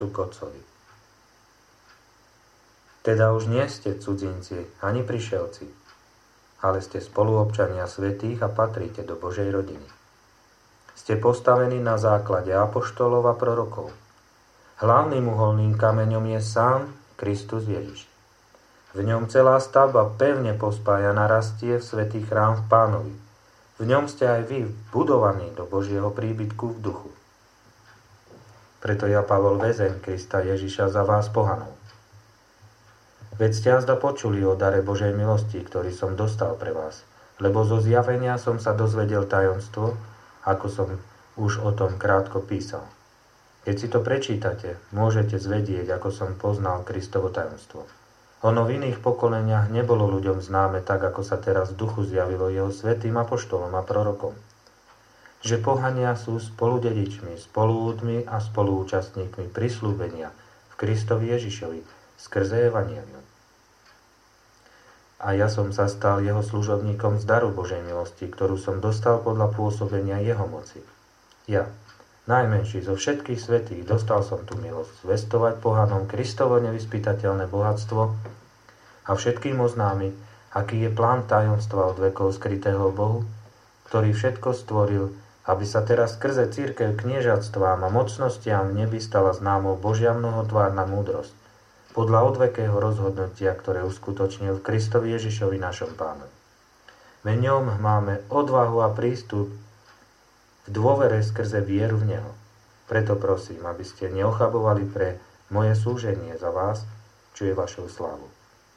k Otcovi. Teda už nie ste cudzinci ani prišelci, ale ste spoluobčania svätých a patríte do Božej rodiny. Ste postavení na základe apoštolov a prorokov. Hlavným uholným kameňom je sám Kristus Ježiš. V ňom celá stavba pevne pospájaná rastie v svätý chrám v Pánovi. V ňom ste aj vy budovaní do Božieho príbytku v duchu. Preto ja, Pavol, väzeň Krista Ježiša, za vás pohanov. Veď ste azda počuli o dare Božej milosti, ktorý som dostal pre vás, lebo zo zjavenia som sa dozvedel tajomstvo, ako som už o tom krátko písal. Keď si to prečítate, môžete zvedieť, ako som poznal Kristovo tajomstvo. Ono v iných pokoleniach nebolo ľuďom známe tak, ako sa teraz v duchu zjavilo jeho svätým apoštolom a prorokom. Že pohania sú spoludedičmi, spoluúdmi a spoluúčastníkmi prisľúbenia v Kristovi Ježišovi skrze evanjelium. A ja som sa stal jeho služobníkom z daru Božej milosti, ktorú som dostal podľa pôsobenia jeho moci. Ja, najmenší zo všetkých svätých, dostal som tú milosť zvestovať pohanom Kristovo nevyspytateľné bohatstvo a všetkým oznámiť, aký je plán tajomstva od vekov skrytého Bohu, ktorý všetko stvoril, aby sa teraz skrze cirkev kniežatstvám a mocnostiam v nebi stala známou Božia mnohotvárna múdrosť, podľa odvekého rozhodnutia, ktoré uskutočnil v Kristovi Ježišovi našom Pánovi. V ňom máme odvahu a prístup v dôvere skrze vieru v Neho. Preto prosím, aby ste neochabovali pre moje slúženie za vás, čo je vašou slávou.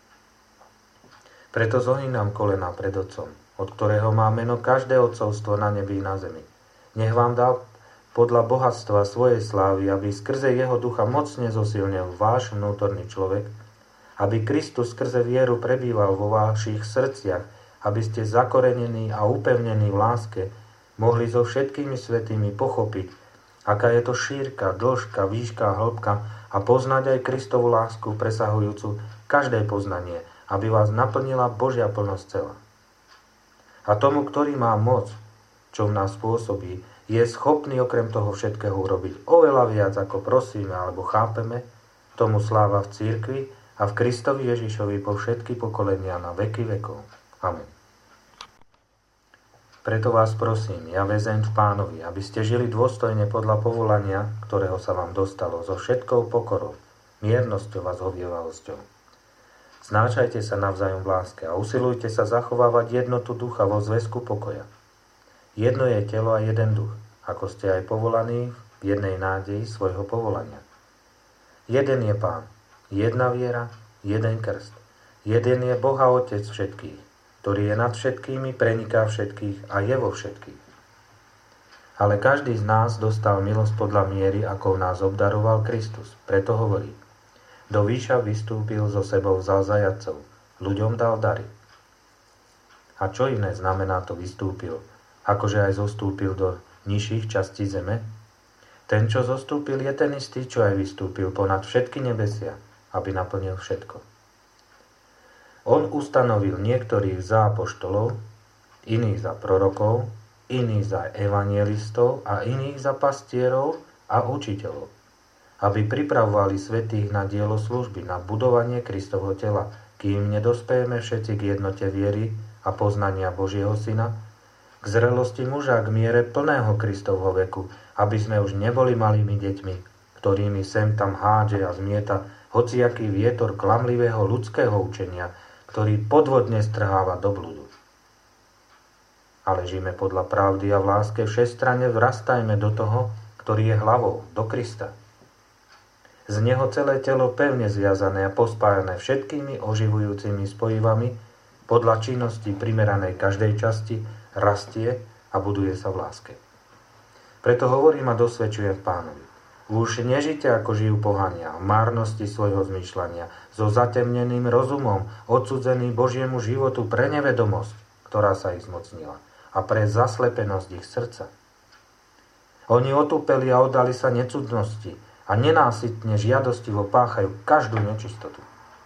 Preto zohnám kolena pred Otcom, od ktorého má meno každé otcovstvo na nebi i na zemi. Nech vám dá podľa bohatstva svojej slávy, aby skrze jeho ducha mocne zosilnil váš vnútorný človek, aby Kristus skrze vieru prebýval vo vašich srdciach, aby ste zakorenení a upevnení v láske mohli so všetkými svätými pochopiť, aká je to šírka, dĺžka, výška a hĺbka a poznať aj Kristovu lásku presahujúcu každé poznanie, aby vás naplnila Božia plnosť celá. A tomu, ktorý má moc, čo v nás pôsobí, je schopný okrem toho všetkého urobiť oveľa viac, ako prosíme alebo chápeme, tomu sláva v cirkvi a v Kristovi Ježišovi po všetky pokolenia na veky vekov. Amen. Preto vás prosím, ja väzeň v Pánovi, aby ste žili dôstojne podľa povolania, ktorého sa vám dostalo, so všetkou pokorou, miernosťou a zhovievavosťou. Znášajte sa navzájom v láske a usilujte sa zachovávať jednotu ducha vo zväzku pokoja. Jedno je telo a jeden duch, ako ste aj povolaní v jednej nádeji svojho povolania. Jeden je Pán, jedna viera, jeden krst. Jeden je Boh a Otec všetkých, ktorý je nad všetkými, preniká všetkých a je vo všetkých. Ale každý z nás dostal milosť podľa miery, ako nás obdaroval Kristus. Preto hovorí, do výša vystúpil, so sebou vzal zajatcov, ľuďom dal dary. A čo iné znamená to vystúpil, akože aj zostúpil do nižších častí zeme? Ten, čo zostúpil, je ten istý, čo aj vystúpil ponad všetky nebesia, aby naplnil všetko. On ustanovil niektorých za apoštolov, iných za prorokov, iných za evanjelistov a iných za pastierov a učiteľov, aby pripravovali svätých na dielo služby, na budovanie Kristovho tela, kým nedospejeme všetci k jednote viery a poznania Božieho Syna, k zrelosti muža, k miere plného Kristovho veku, aby sme už neboli malými deťmi, ktorými sem tam hádže a zmieta hociaký vietor klamlivého ľudského učenia, ktorý podvodne strháva do blúdu. Ale žijeme podľa pravdy a v láske všestranne vrastajme do toho, ktorý je hlavou, do Krista. Z neho celé telo pevne zviazané a pospájané všetkými oživujúcimi spojivami podľa činnosti primeranej každej časti rastie a buduje sa v láske. Preto hovorím a dosvedčujem Pánovi. Už nežite ako žijú pohania, v márnosti svojho zmýšľania, so zatemneným rozumom, odsudzený Božiemu životu pre nevedomosť, ktorá sa ich zmocnila, a pre zaslepenosť ich srdca. Oni otúpeli a oddali sa necudnosti a nenásytne žiadostivo páchajú každú nečistotu.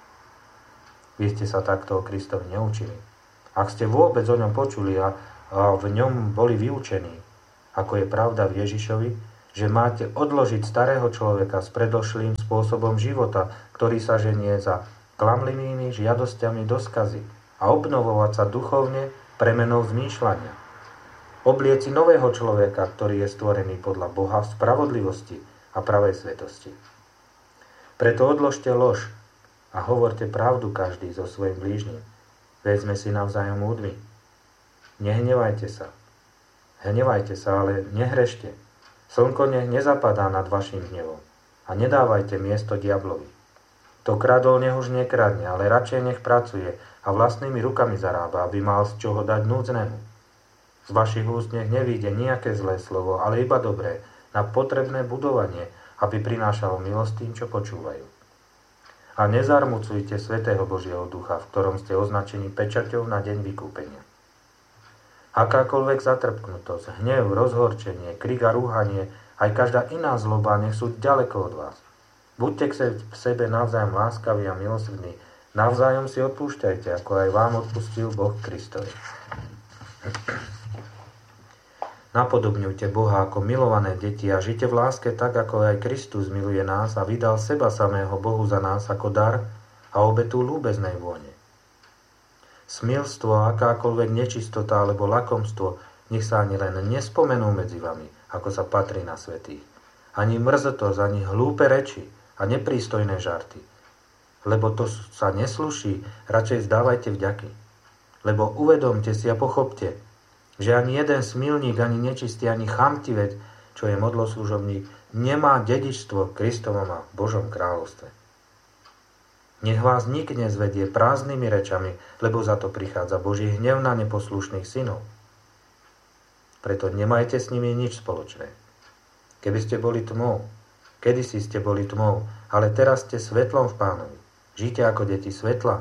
Vy ste sa takto o Kristovi neučili. Ak ste vôbec o ňom počuli a v ňom boli vyučení, ako je pravda v Ježišovi, že máte odložiť starého človeka s predošlým spôsobom života, ktorý sa ženie za klamlivými žiadosťami do skazy a obnovovať sa duchovne premenou zmýšľania. Oblieci nového človeka, ktorý je stvorený podľa Boha v spravodlivosti a pravej svetosti. Preto odložte lož a hovorte pravdu každý so svojím blížnym. Veď sme si navzájom údmi. Nehnevajte sa. Hnevajte sa, ale nehrešte. Slnko nech nezapadá nad vašim hnevom a nedávajte miesto diablovi. To kradol nech už nekradne, ale radšej nech pracuje a vlastnými rukami zarába, aby mal z čoho dať núdznemu. Z vašich úst nech nevíde nejaké zlé slovo, ale iba dobré, na potrebné budovanie, aby prinášalo milosť tým, čo počúvajú. A nezarmucujte svätého Božieho ducha, v ktorom ste označení pečaťou na deň vykúpenia. Akákoľvek zatrpknutosť, hnev, rozhorčenie, krik a rúhanie, aj každá iná zloba nech sú ďaleko od vás. Buďte k sebe navzájom láskaví a milosrdní, navzájom si odpúšťajte, ako aj vám odpustil Boh Kristovi. Napodobňujte Boha ako milované deti a žite v láske tak, ako aj Kristus miluje nás a vydal seba samého Bohu za nás ako dar a obetu ľúbeznej vône. Smilstvo a akákoľvek nečistota alebo lakomstvo nech sa ani len nespomenú medzi vami, ako sa patrí na svätých. Ani mrzotosť, ani hlúpe reči a neprístojné žarty. Lebo to sa nesluší, radšej vzdávajte vďaky. Lebo uvedomte si a pochopte, že ani jeden smilník, ani nečistý, ani chamtivec, čo je modloslužobník, nemá dedičstvo Kristovom a Božom kráľovstve. Nech vás nik nezvedie prázdnymi rečami, lebo za to prichádza Boží hnev na neposlušných synov. Preto nemajte s nimi nič spoločné. Keby ste boli tmou, kedysi ste boli tmou, ale teraz ste svetlom v Pánovi. Žite ako deti svetla.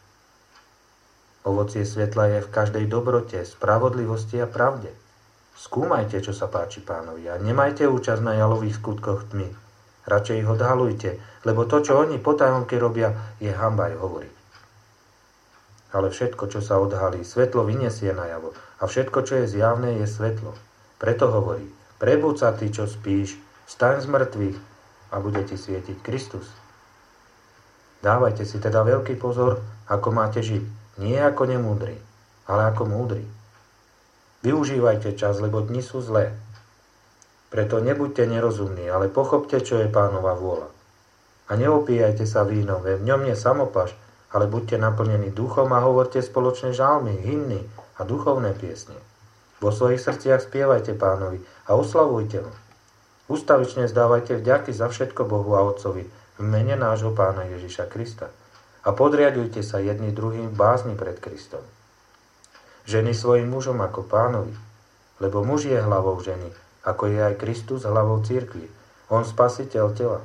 Ovocie svetla je v každej dobrote, spravodlivosti a pravde. Skúmajte, čo sa páči Pánovi a nemajte účasť na jalových skutkoch tmy. Radšej ich odhalujte, lebo to, čo oni potajomky robia, je hanba aj hovoriť. Ale všetko, čo sa odhalí, svetlo vyniesie najavo a všetko, čo je zjavné, je svetlo. Preto hovorí, prebuď sa ty, čo spíš, vstaň z mŕtvych a bude ti svietiť Kristus. Dávajte si teda veľký pozor, ako máte žiť, nie ako nemúdri, ale ako múdri. Využívajte čas, lebo dni sú zlé. Preto nebuďte nerozumní, ale pochopte, čo je Pánova vôľa. A neopíjajte sa vínom, v ňom je samopaš, ale buďte naplnení duchom a hovorte spoločné žalmy, hymny a duchovné piesne. Vo svojich srdciach spievajte Pánovi a oslavujte ho. Ustavične zdávajte vďaky za všetko Bohu a Otcovi v mene nášho Pána Ježiša Krista. A podriadujte sa jedni druhým v bázni pred Kristom. Ženy svojim mužom ako Pánovi, lebo muž je hlavou ženy, ako je aj Kristus hlavou cirkvi. On spasiteľ tela.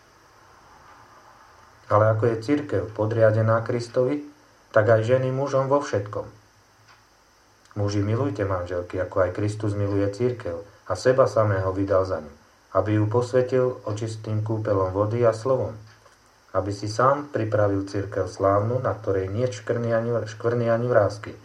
Ale ako je cirkev podriadená Kristovi, tak aj ženy mužom vo všetkom. Muži, milujte manželky, ako aj Kristus miluje cirkev a seba samého vydal za ňu, aby ju posvetil očistým kúpelom vody a slovom, aby si sám pripravil cirkev slávnu, na ktorej nie škvrny ani vrásky,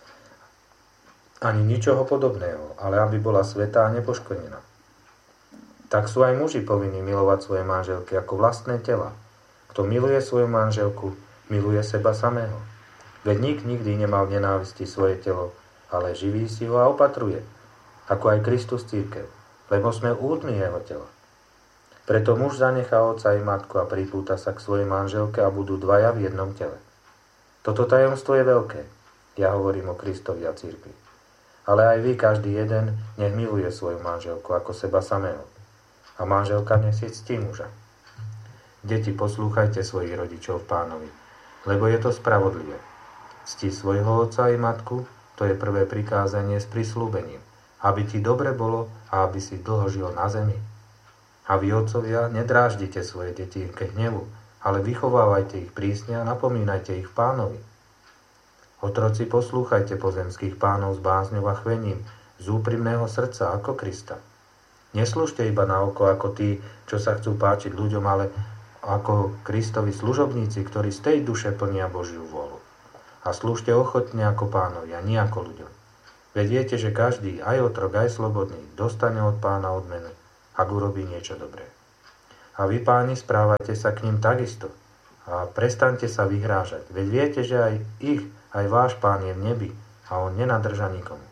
ani ničoho podobného, ale aby bola svätá a nepoškvrnená. Tak sú aj muži povinní milovať svoje manželky ako vlastné tela. Kto miluje svoju manželku, miluje seba samého. Veď nik nikdy nemal v nenávisti svoje telo, ale živí si ho a opatruje, ako aj Kristus cirkev, lebo sme údmi jeho tela. Preto muž zanechá otca i matku a pripúta sa k svojej manželke a budú dvaja v jednom tele. Toto tajomstvo je veľké. Ja hovorím o Kristovi a cirkvi. Ale aj vy, každý jeden, nech miluje svoju manželku ako seba samého. A manželka nech si ctí muža. Deti, poslúchajte svojich rodičov v Pánovi, lebo je to spravodlivé. Cti svojho otca i matku, to je prvé prikázanie s prisľúbením, aby ti dobre bolo a aby si dlho žil na zemi. A vy, otcovia, nedráždite svoje deti ke hnevu, ale vychovávajte ich prísne a napomínajte ich v Pánovi. Otroci, poslúchajte pozemských pánov s bázňou a chvením, z úprimného srdca ako Krista. Neslúžte iba na oko ako tí, čo sa chcú páčiť ľuďom, ale ako Kristovi služobníci, ktorí z tej duše plnia Božiu vôľu. A slúžte ochotne ako Pánovi a nie ako ľuďom. Veď viete, že každý, aj otrok, aj slobodný, dostane od Pána odmenu. A ak urobí niečo dobré. A vy, páni, správajte sa k ním takisto a prestaňte sa vyhrážať, veď viete, že aj váš pán je v nebi a on nenadrža nikomu.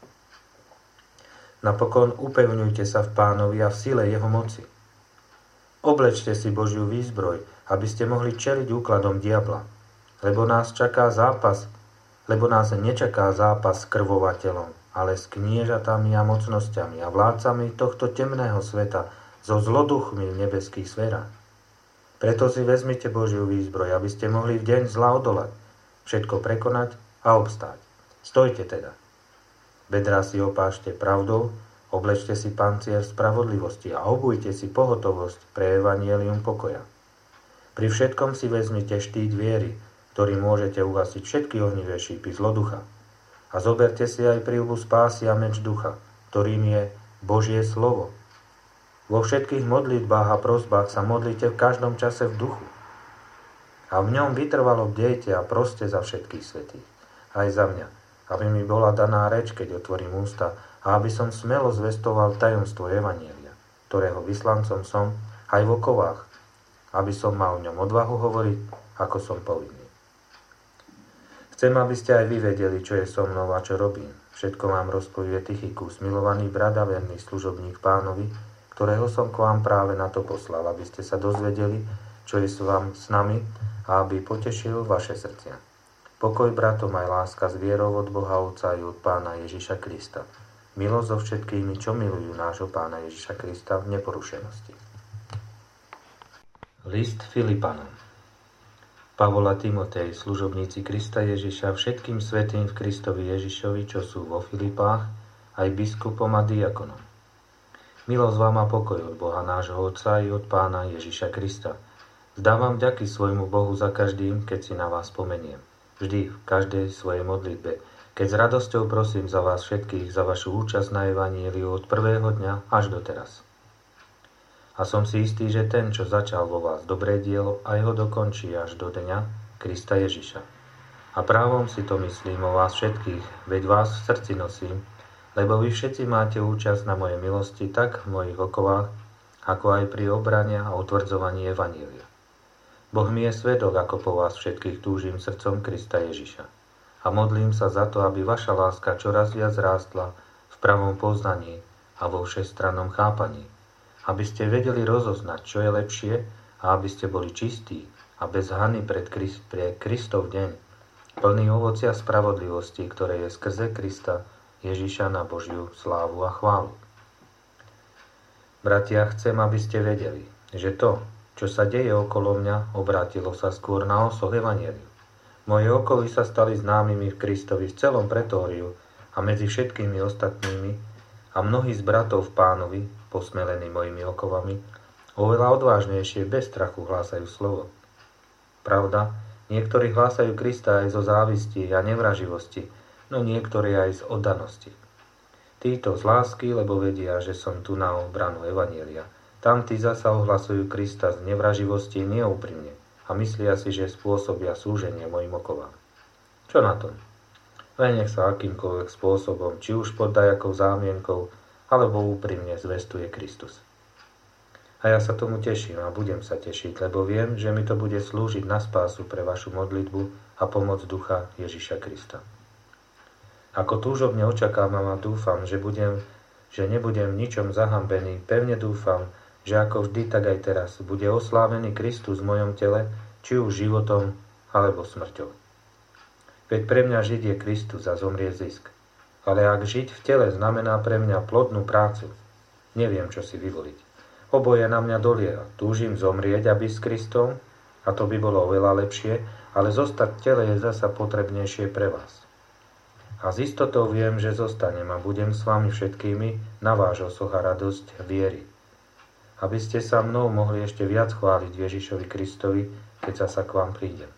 Napokon upevňujte sa v pánovi a v sile jeho moci. Oblečte si Božiu výzbroj, aby ste mohli čeliť úkladom diabla, lebo nás nečaká zápas s krvovateľom, ale s kniežatami a mocnosťami a vládcami tohto temného sveta, so zloduchmi v nebeských sférach. Preto si vezmite Božiu výzbroj, aby ste mohli v deň zla odolať, všetko prekonať a obstáť. Stojte teda. Bedrá si opášte pravdou, oblečte si pancier spravodlivosti a obujte si pohotovosť pre evanjelium pokoja. Pri všetkom si vezmite štít viery, ktorý môžete ugasiť všetky ohnivé šípy zloducha. A zoberte si aj príľbu spásy a meč ducha, ktorým je Božie slovo. Vo všetkých modlitbách a prosbách sa modlite v každom čase v duchu. A v ňom vytrvalo bdejte a proste za všetkých svätých. Aj za mňa, aby mi bola daná reč, keď otvorím ústa, a aby som smelo zvestoval tajomstvo evanjelia, ktorého vyslancom som aj v okovách, aby som mal v ňom odvahu hovoriť, ako som povinný. Chcem, aby ste aj vy vedeli, čo je so mnou a čo robím. Všetko vám rozpojuje Tychikus, milovaný brat a verný služobník pánovi, ktorého som k vám práve na to poslal, aby ste sa dozvedeli, čo je s nami a aby potešil vaše srdcia. Pokoj bratom aj láska s vierou od Boha Otca i od Pána Ježiša Krista. Milosť so všetkými, čo milujú nášho Pána Ježiša Krista v neporušenosti. List Filipanom. Pavol a Timotej, služobníci Krista Ježiša, všetkým svätým v Kristovi Ježišovi, čo sú vo Filipách, aj biskupom a diakonom. Milosť vám a pokoj od Boha nášho Otca i od Pána Ježiša Krista. Vzdávam vďaky svojmu Bohu za každým, keď si na vás spomeniem. Vždy, v každej svojej modlitbe, keď s radosťou prosím za vás všetkých, za vašu účasť na evaníliu od prvého dňa až doteraz. A som si istý, že ten, čo začal vo vás dobré dielo, aj ho dokončí až do dňa Krista Ježiša. A právom si to myslím o vás všetkých, veď vás v srdci nosím, lebo vy všetci máte účasť na mojej milosti tak v mojich okovách, ako aj pri obrane a utvrdzovaní evanília. Boh mi je svedok, ako po vás všetkých túžim srdcom Krista Ježiša. A modlím sa za to, aby vaša láska čoraz viac rástla v pravom poznaní a vo všestrannom chápaní, aby ste vedeli rozoznať, čo je lepšie a aby ste boli čistí a bez hany pre Kristov deň, plný ovocia spravodlivosti, ktoré je skrze Krista Ježiša na Božiu slávu a chválu. Bratia, chcem, aby ste vedeli, že to, čo sa deje okolo mňa, obrátilo sa skôr na osoch evanjeliu. Moje okovy sa stali známymi v Kristovi v celom pretóriu a medzi všetkými ostatnými a mnohí z bratov v Pánovi, posmelení mojimi okovami, oveľa odvážnejšie bez strachu hlásajú slovo. Pravda, niektorí hlásajú Krista aj zo závisti a nevraživosti, no niektorí aj z oddanosti. Títo z lásky, lebo vedia, že som tu na obranu evanjelia. Tamtí zasa ohlasujú Krista z nevraživosti neúprimne a myslia si, že spôsobia súženie mojim okovám. Čo na tom? Len nech sa akýmkoľvek spôsobom, či už pod dajakou zámienkou, alebo úprimne zvestuje Kristus. A ja sa tomu teším a budem sa tešiť, lebo viem, že mi to bude slúžiť na spásu pre vašu modlitbu a pomoc Ducha Ježiša Krista. Ako túžobne očakávam a dúfam, že nebudem v ničom zahambený, pevne dúfam, že ako vždy, tak aj teraz bude oslávený Kristus v mojom tele, či už životom alebo smrťou. Veď pre mňa žiť je Kristus a zomrieť zisk. Ale ak žiť v tele znamená pre mňa plodnú prácu, neviem, čo si vyvoliť. Oboje na mňa dolieha. Túžim zomrieť a byť s Kristom, a to by bolo oveľa lepšie, ale zostať v tele je zasa potrebnejšie pre vás. A z istotou viem, že zostanem a budem s vami všetkými na váš osoch a radosť viery. Aby ste sa mnou mohli ešte viac chváliť Ježišovi Kristovi, keď sa k vám prídem.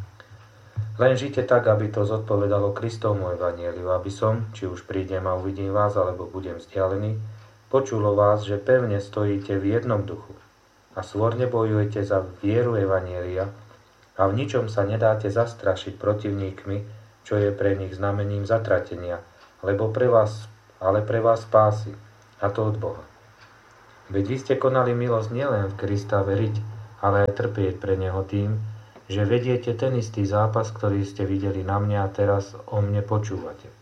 Len žite tak, aby to zodpovedalo Kristovmu evanjeliu, aby som, či už prídem a uvidím vás, alebo budem vzdialený, počul o vás, že pevne stojíte v jednom duchu a svorne bojujete za vieru evanjelia a v ničom sa nedáte zastrašiť protivníkmi, čo je pre nich znamením zatratenia, ale pre vás spásy, a to od Boha. Veď vy ste konali milosť nielen v Krista veriť, ale aj trpieť pre Neho tým, že vediete ten istý zápas, ktorý ste videli na mňa a teraz o mne počúvate.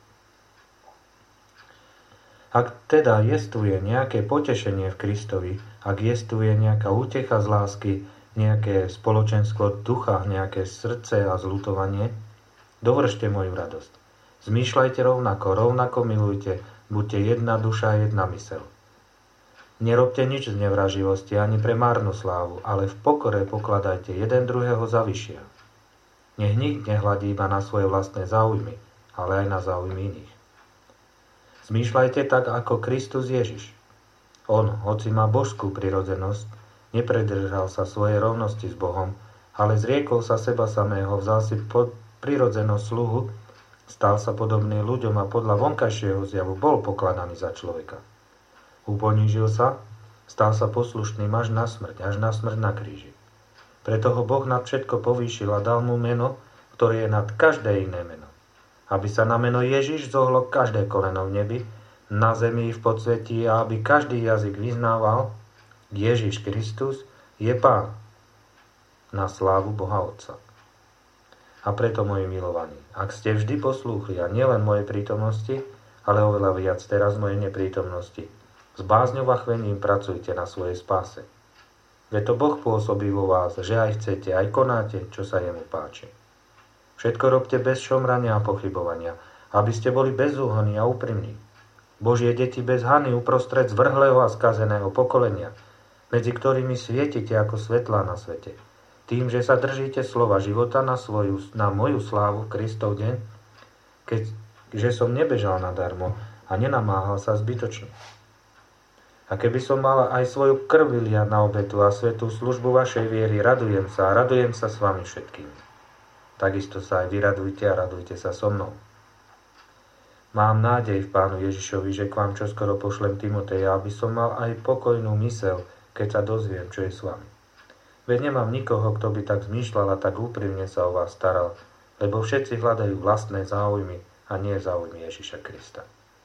Ak teda jestuje nejaké potešenie v Kristovi, ak jestuje nejaká útecha z lásky, nejaké spoločenstvo ducha, nejaké srdce a zľutovanie, dovršte moju radosť. Zmýšľajte rovnako milujte, buďte jedna duša a jedna myseľ. Nerobte nič z nevraživosti ani pre márnu slávu, ale v pokore pokladajte jeden druhého za vyššia. Nech nik nehľadí iba na svoje vlastné záujmy, ale aj na záujmy iných. Zmýšľajte tak ako Kristus Ježiš. On, hoci má božskú prirodzenosť, nepredržal sa svojej rovnosti s Bohom, ale zriekol sa seba samého, vzal si prirodzenosť sluhu, stal sa podobný ľuďom a podľa vonkajšieho zjavu bol pokladaný za človeka. Uponížil sa, stal sa poslušným až na smrť na kríži. Preto ho Boh nad všetko povýšil a dal mu meno, ktoré je nad každé iné meno. Aby sa na meno Ježiš zohlo každé koleno v nebi, na zemi i v podsvetí a aby každý jazyk vyznával, Ježiš Kristus je Pán, na slávu Boha Otca. A preto, moji milovaní, ak ste vždy poslúchli a nielen mojej prítomnosti, ale oveľa viac teraz mojej neprítomnosti, s bázňou a chvením pracujte na svojej spáse. Veď to Boh pôsobí vo vás, že aj chcete, aj konáte, čo sa jemu páči. Všetko robte bez šomrania a pochybovania, aby ste boli bezúhonní a úprimní. Božie deti bez hany uprostred zvrhlého a skazeného pokolenia, medzi ktorými svietite ako svetlá na svete. Tým, že sa držíte slova života na moju slávu v Kristov deň, že som nebežal nadarmo a nenamáhal sa zbytočne. A keby som mal aj svoju krv vyliať na obetu a svätú službu vašej viery, radujem sa s vami všetkými. Takisto sa aj vy radujte a radujte sa so mnou. Mám nádej v Pánu Ježišovi, že k vám čoskoro pošlem Timoteja, aby som mal aj pokojnú myseľ, keď sa dozviem, čo je s vami. Veď nemám nikoho, kto by tak zmýšľal a tak úprimne sa o vás staral, lebo všetci hľadajú vlastné záujmy a nie záujmy Ježiša Krista.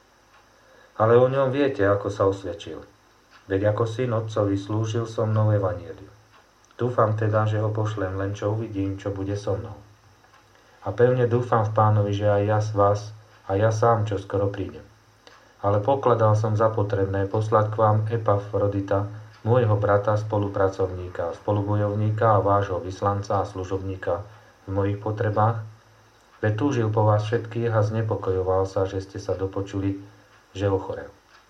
Ale o ňom viete, ako sa osvedčil. Veď ako syn otcovi slúžil som mnou evanjeliu. Dúfam teda, že ho pošlem, len čo uvidím, čo bude so mnou. A pevne dúfam v Pánovi, že aj ja z vás a ja sám čo skoro prídem. Ale pokladal som za potrebné poslať k vám Epafrodita, môjho brata, spolupracovníka, spolubojovníka a vášho vyslanca a služobníka v mojich potrebách, veď túžil po vás všetkých a znepokojoval sa, že ste sa dopočuli, že ochorel.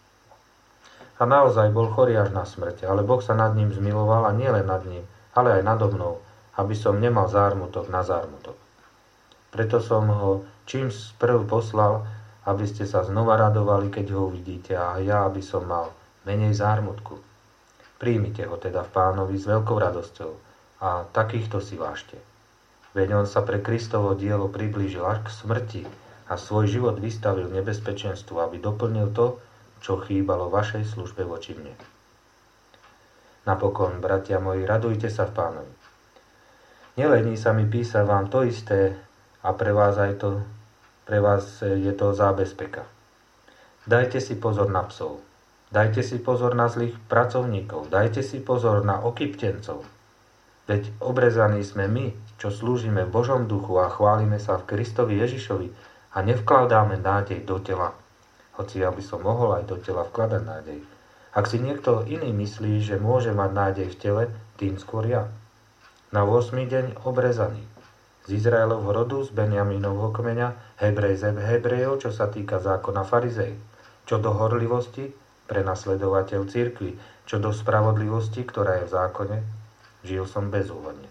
A naozaj bol chorý až na smrť, ale Boh sa nad ním zmiloval a nielen nad ním, ale aj nado mnou, aby som nemal zármutok na zármutok. Preto som ho čím sprv poslal, aby ste sa znova radovali, keď ho uvidíte, a ja, aby som mal menej zármutku. Príjmite ho teda v Pánovi s veľkou radosťou a takýchto si vážte. Veď on sa pre Kristovo dielo priblížil až k smrti a svoj život vystavil nebezpečenstvu, aby doplnil to, čo chýbalo vašej službe voči mne. Napokon, bratia moji, radujte sa v Pánovi. Nelení sa mi písať vám to isté a pre vás je to zábezpeka. Dajte si pozor na psov. Dajte si pozor na zlých pracovníkov. Dajte si pozor na okyptencov. Veď obrezaní sme my, čo slúžime v Božom duchu a chválime sa v Kristovi Ježišovi a nevkladáme nádej do tela. Hoci ja by som mohol aj do tela vkladať nádej. Ak si niekto iný myslí, že môže mať nádej v tele, tým skôr ja. Na 8. deň obrezaný. Z Izraelovho rodu, z Benjamínovho kmeňa, Hebrej z Hebrejov, čo sa týka zákona farizej. Čo do horlivosti, prenasledovateľ cirkvi. Čo do spravodlivosti, ktorá je v zákone, žil som bezúhodne.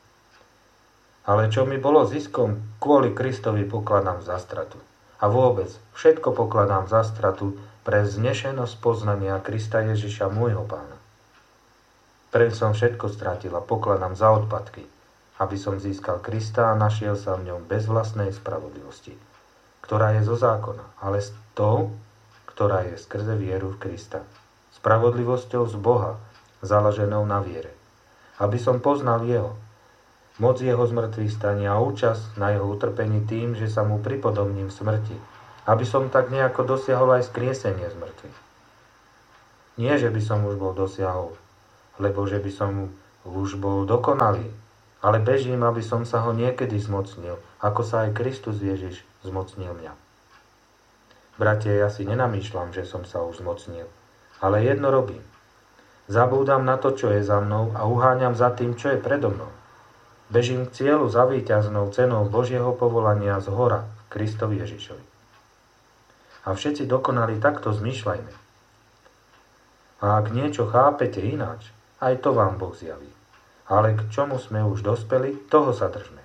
Ale čo mi bolo ziskom, kvôli Kristovi pokladám za stratu. A vôbec, všetko pokladám za stratu pre vznešenosť poznania Krista Ježiša, môjho Pána. Preň som všetko stratil a pokladám za odpadky, aby som získal Krista a našiel sa v ňom bez vlastnej spravodlivosti, ktorá je zo zákona, ale s tou, ktorá je skrze vieru v Krista. Spravodlivosťou z Boha, založenou na viere. Aby som poznal jeho, moc jeho zmrtvých stania a účasť na jeho utrpení tým, že sa mu pripodobním v smrti, aby som tak nejako dosiahol aj skriesenie z mŕtvych. Nie, že by som už bol dosiahol, lebo že by som už bol dokonalý, ale bežím, aby som sa ho niekedy zmocnil, ako sa aj Kristus Ježiš zmocnil mňa. Bratia, ja si nenamýšľam, že som sa už zmocnil, ale jedno robím. Zabúdam na to, čo je za mnou a uháňam za tým, čo je predo mnou. Bežím k cieľu za víťaznou cenou Božieho povolania z hora v Kristovi Ježišovi. A všetci dokonali takto zmýšľajme. A ak niečo chápete ináč, aj to vám Boh zjaví. Ale k čomu sme už dospeli, toho sa držme.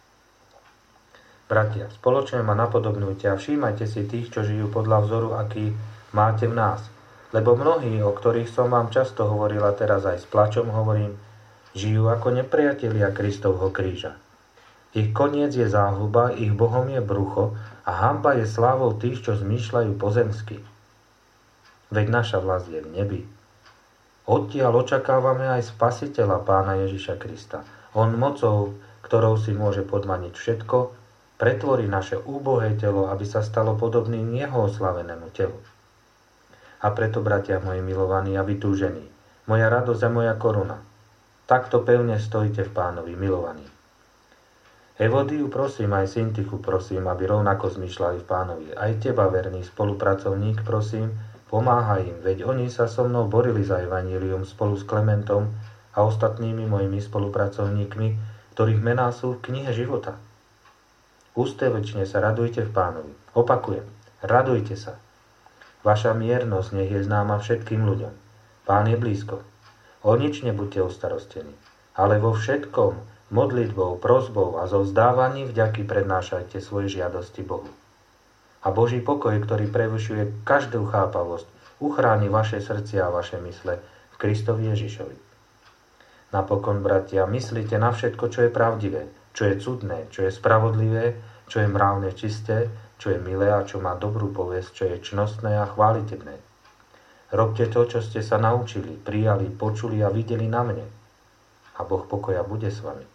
Bratia, spoločne ma napodobňujte a všímajte si tých, čo žijú podľa vzoru, aký máte v nás. Lebo mnohí, o ktorých som vám často hovoril a teraz aj s plačom hovorím, žijú ako nepriatelia Kristovho kríža. Ich koniec je záhuba, ich bohom je brucho a hanba je slávou tých, čo zmýšľajú pozemsky. Veď naša vlast je v nebi. Odtiaľ očakávame aj Spasiteľa Pána Ježiša Krista. On mocou, ktorou si môže podmaniť všetko, pretvorí naše úbohé telo, aby sa stalo podobným jeho oslavenému telu. A preto, bratia moji milovaní a vytúžení, moja radosť a moja koruna, takto pevne stojíte v Pánovi, milovaní. Evodiu prosím, aj Syntichu prosím, aby rovnako zmýšľali v Pánovi. Aj teba, verný spolupracovník, prosím, pomáhaj im, veď oni sa so mnou borili za evanjelium spolu s Klementom a ostatnými mojimi spolupracovníkmi, ktorých mená sú v knihe života. Ústevečne sa radujte v Pánovi. Opakujem, radujte sa. Vaša miernosť nech je známa všetkým ľuďom. Pán je blízko. O nič nebuďte ostarostení, ale vo všetkom modlitbou, prosbou a zo vzdávaní vďaky prednášajte svoje žiadosti Bohu. A Boží pokoj, ktorý prevyšuje každú chápavosť, uchráni vaše srdcia a vaše mysle v Kristovi Ježišovi. Napokon, bratia, myslite na všetko, čo je pravdivé, čo je cudné, čo je spravodlivé, čo je mravné čisté, čo je milé a čo má dobrú povesť, čo je čnostné a chválitebné. Robte to, čo ste sa naučili, prijali, počuli a videli na mne. A Boh pokoja bude s vami.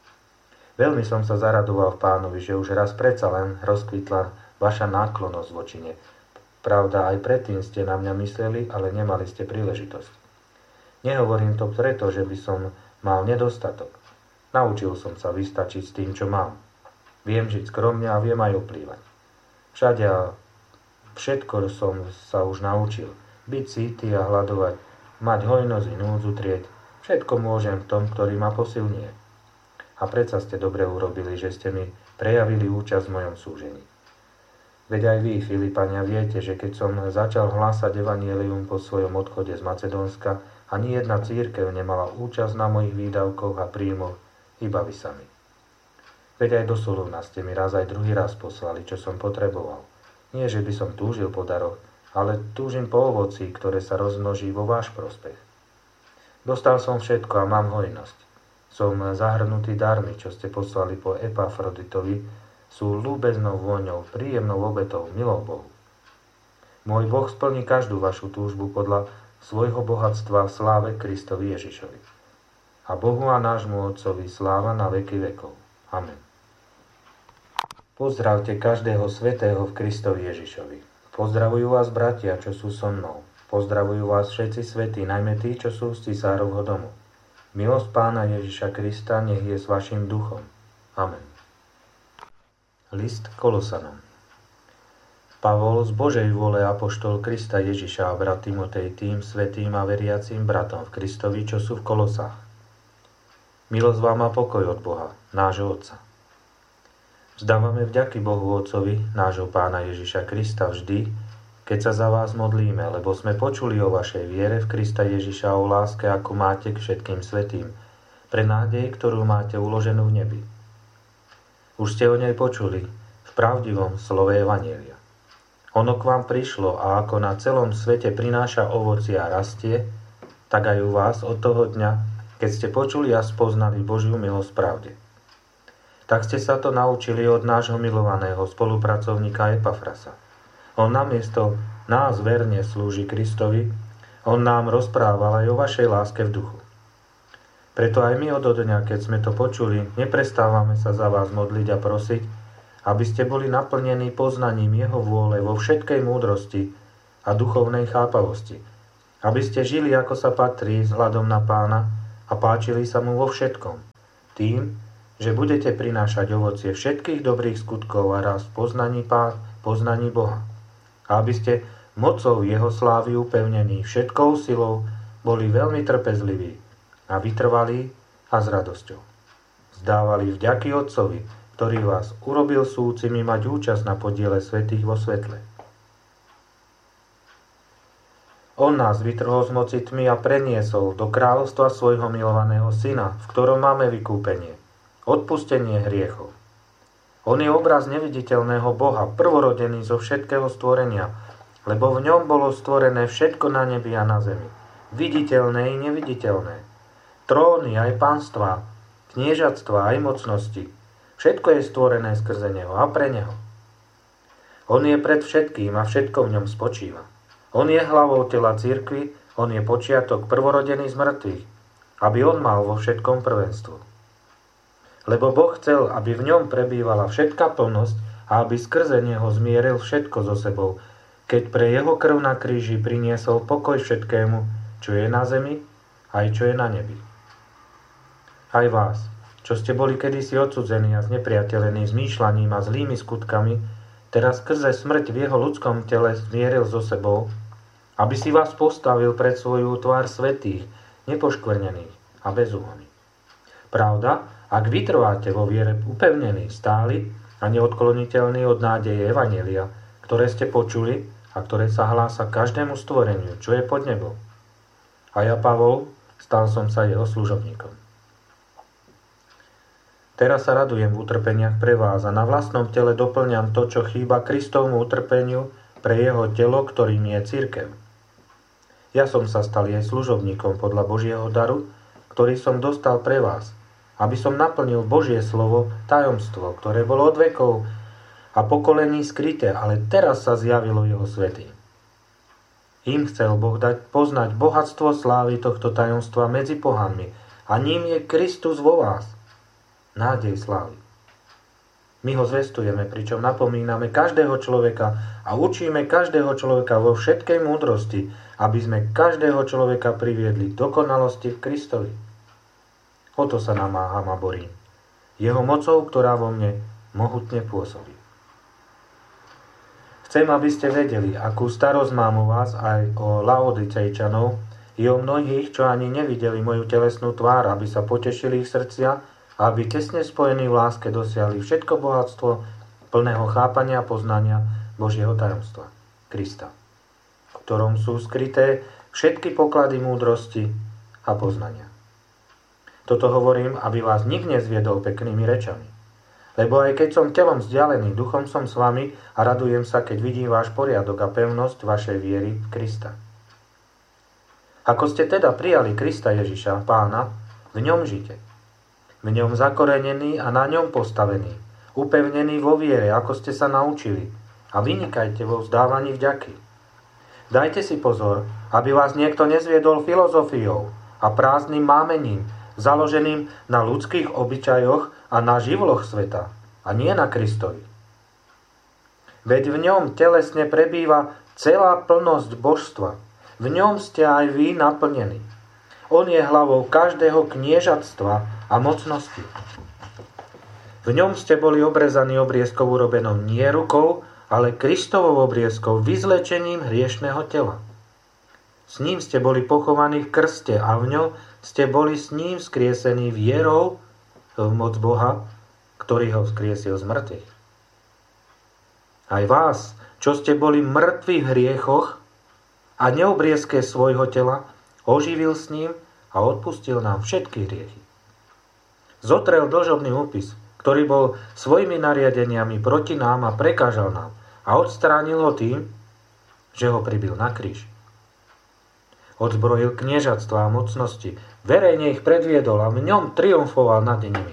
Veľmi som sa zaradoval v Pánovi, že už raz predsa len rozkvitla vaša náklonnosť voči mne. Pravda, aj predtým ste na mňa mysleli, ale nemali ste príležitosť. Nehovorím to preto, že by som mal nedostatok. Naučil som sa vystačiť s tým, čo mám. Viem žiť skromne a viem aj oplývať. Všade a všetko som sa už naučil. Byť sýty a hľadovať, mať hojnosť i núdzu trieť. Všetko môžem v tom, ktorý ma posilňuje. A predsa ste dobre urobili, že ste mi prejavili účasť v mojom súžení. Veď aj vy, Filipania, viete, že keď som začal hlásať evanjelium po svojom odchode z Macedónska, ani jedna cirkev nemala účasť na mojich výdavkoch a príjmoch, iba vy sami. Veď aj do Solúna ste mi raz aj druhý raz poslali, čo som potreboval. Nie, že by som túžil po daroch, ale túžim po ovoci, ktoré sa rozmnoží vo váš prospech. Dostal som všetko a mám hojnosť. Som zahrnutý darmi, čo ste poslali po Epafroditovi, sú ľúbeznou vôňou, príjemnou obetou, milou Bohu. Môj Boh splní každú vašu túžbu podľa svojho bohatstva v sláve Kristovi Ježišovi. A Bohu a nášmu Otcovi sláva na veky vekov. Amen. Pozdravte každého svätého v Kristovi Ježišovi. Pozdravujú vás bratia, čo sú so mnou. Pozdravujú vás všetci svätí, najmä tí, čo sú z cisárovho domu. Milosť Pána Ježiša Krista nech je s vašim duchom. Amen. List Kolosanom. Pavol, z Božej vôle apoštol Krista Ježiša a brat Timotej tým svätým a veriacím bratom v Kristovi, čo sú v Kolosách. Milosť vám a pokoj od Boha, nášho Otca. Vzdávame vďaky Bohu Otcovi, nášho Pána Ježiša Krista vždy, keď sa za vás modlíme, lebo sme počuli o vašej viere v Krista Ježiša a o láske, ako máte k všetkým svätým, pre nádej, ktorú máte uloženú v nebi. Už ste o nej počuli v pravdivom slove evanjelia. Ono k vám prišlo a ako na celom svete prináša ovocie a rastie, tak aj u vás od toho dňa, keď ste počuli a spoznali Božiu milosť v pravde. Tak ste sa to naučili od nášho milovaného spolupracovníka Epafrasa. On namiesto nás verne slúži Kristovi, on nám rozprával aj o vašej láske v duchu. Preto aj my od dňa, keď sme to počuli, neprestávame sa za vás modliť a prosiť, aby ste boli naplnení poznaním jeho vôle vo všetkej múdrosti a duchovnej chápavosti, aby ste žili, ako sa patrí, vzhľadom na Pána a páčili sa mu vo všetkom. Tým, že budete prinášať ovocie všetkých dobrých skutkov a rast poznaní Boha. A aby ste mocou jeho slávy upevnení všetkou silou boli veľmi trpezliví a vytrvalí a s radosťou. Zdávali vďaky Otcovi, ktorý vás urobil súcimi mať účasť na podiele svätých vo svetle. On nás vytrhol z moci tmy a preniesol do kráľovstva svojho milovaného syna, v ktorom máme vykúpenie, odpustenie hriechov. On je obraz neviditeľného Boha, prvorodený zo všetkého stvorenia, lebo v ňom bolo stvorené všetko na nebi a na zemi, viditeľné i neviditeľné, tróny aj panstvá, kniežatstvá aj mocnosti, všetko je stvorené skrze neho a pre neho. On je pred všetkým a všetko v ňom spočíva. On je hlavou tela cirkvi, on je počiatok prvorodený z mŕtvych, aby on mal vo všetkom prvenstvo. Lebo Boh chcel, aby v ňom prebývala všetká plnosť a aby skrze neho zmieril všetko so sebou, keď pre jeho krv na kríži priniesol pokoj všetkému, čo je na zemi, aj čo je na nebi. Aj vás, čo ste boli kedysi odsudzení a znepriateľení zmýšľaním a zlými skutkami, teraz skrze smrť v jeho ľudskom tele zmieril so sebou, aby si vás postavil pred svoju tvár svätých, nepoškvrnených a bez úhony. Pravda, ak vytrváte vo viere upevnení, stáli a neodkloniteľní od nádeje evanjelia, ktoré ste počuli a ktoré sa hlása každému stvoreniu, čo je pod nebou. A ja, Pavol, stal som sa jeho služobníkom. Teraz sa radujem v utrpeniach pre vás a na vlastnom tele doplňam to, čo chýba Kristovmu utrpeniu pre jeho telo, ktorým je cirkev. Ja som sa stal jej služobníkom podľa Božieho daru, ktorý som dostal pre vás, aby som naplnil Božie slovo, tajomstvo, ktoré bolo od vekov a pokolení skryté, ale teraz sa zjavilo jeho svätým. Im chcel Boh dať poznať bohatstvo slávy tohto tajomstva medzi pohanmi a ním je Kristus vo vás, nádej slávy. My ho zvestujeme, pričom napomíname každého človeka a učíme každého človeka vo všetkej múdrosti, aby sme každého človeka priviedli k dokonalosti v Kristovi. O to sa namáham a borím. Jeho mocou, ktorá vo mne mohutne pôsobí. Chcem, aby ste vedeli, akú starosť mám o vás aj o Laodicejčanov i o mnohých, čo ani nevideli moju telesnú tvár, aby sa potešili ich srdcia, aby tesne spojení v láske dosiahli všetko bohatstvo plného chápania a poznania Božieho tajomstva, Krista, v ktorom sú skryté všetky poklady múdrosti a poznania. Toto hovorím, aby vás nik nezviedol peknými rečami. Lebo aj keď som telom vzdialený, duchom som s vami a radujem sa, keď vidím váš poriadok a pevnosť vašej viery v Krista. Ako ste teda prijali Krista Ježiša, Pána, v ňom žite. V ňom zakorenený a na ňom postavený, upevnený vo viere, ako ste sa naučili, a vynikajte vo vzdávaní vďaky. Dajte si pozor, aby vás niekto nezviedol filozofiou a prázdnym mámením, založeným na ľudských obyčajoch a na živloch sveta, a nie na Kristovi. Veď v ňom telesne prebýva celá plnosť božstva. V ňom ste aj vy naplnení. On je hlavou každého kniežatstva a mocnosti. V ňom ste boli obrezaní obriezkou urobenou nie rukou, ale Kristovou obriezkou, vyzlečením hriešného tela. S ním ste boli pochovaní v krste a v ňom ste boli s ním vzkriesení vierou v moc Boha, ktorý ho vzkriesil z mŕtvych. Aj vás, čo ste boli mŕtvi v hriechoch a neobriezke svojho tela, oživil s ním a odpustil nám všetky hriechy. Zotrel dlžobný úpis, ktorý bol svojimi nariadeniami proti nám a prekážal nám, a odstránil ho tým, že ho pribil na kríž. Odzbrojil kniežatstva a mocnosti, verejne ich predviedol a v ňom triumfoval nad nimi.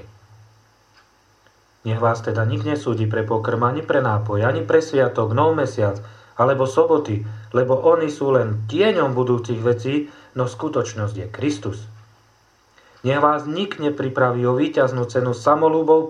Nech vás teda nik nesúdi pre pokrm, ani pre nápoj, ani pre sviatok, nov mesiac, alebo soboty, lebo oni sú len tieňom budúcich vecí, no skutočnosť je Kristus. Nech vás nik nepripraví o víťaznú cenu samolúbou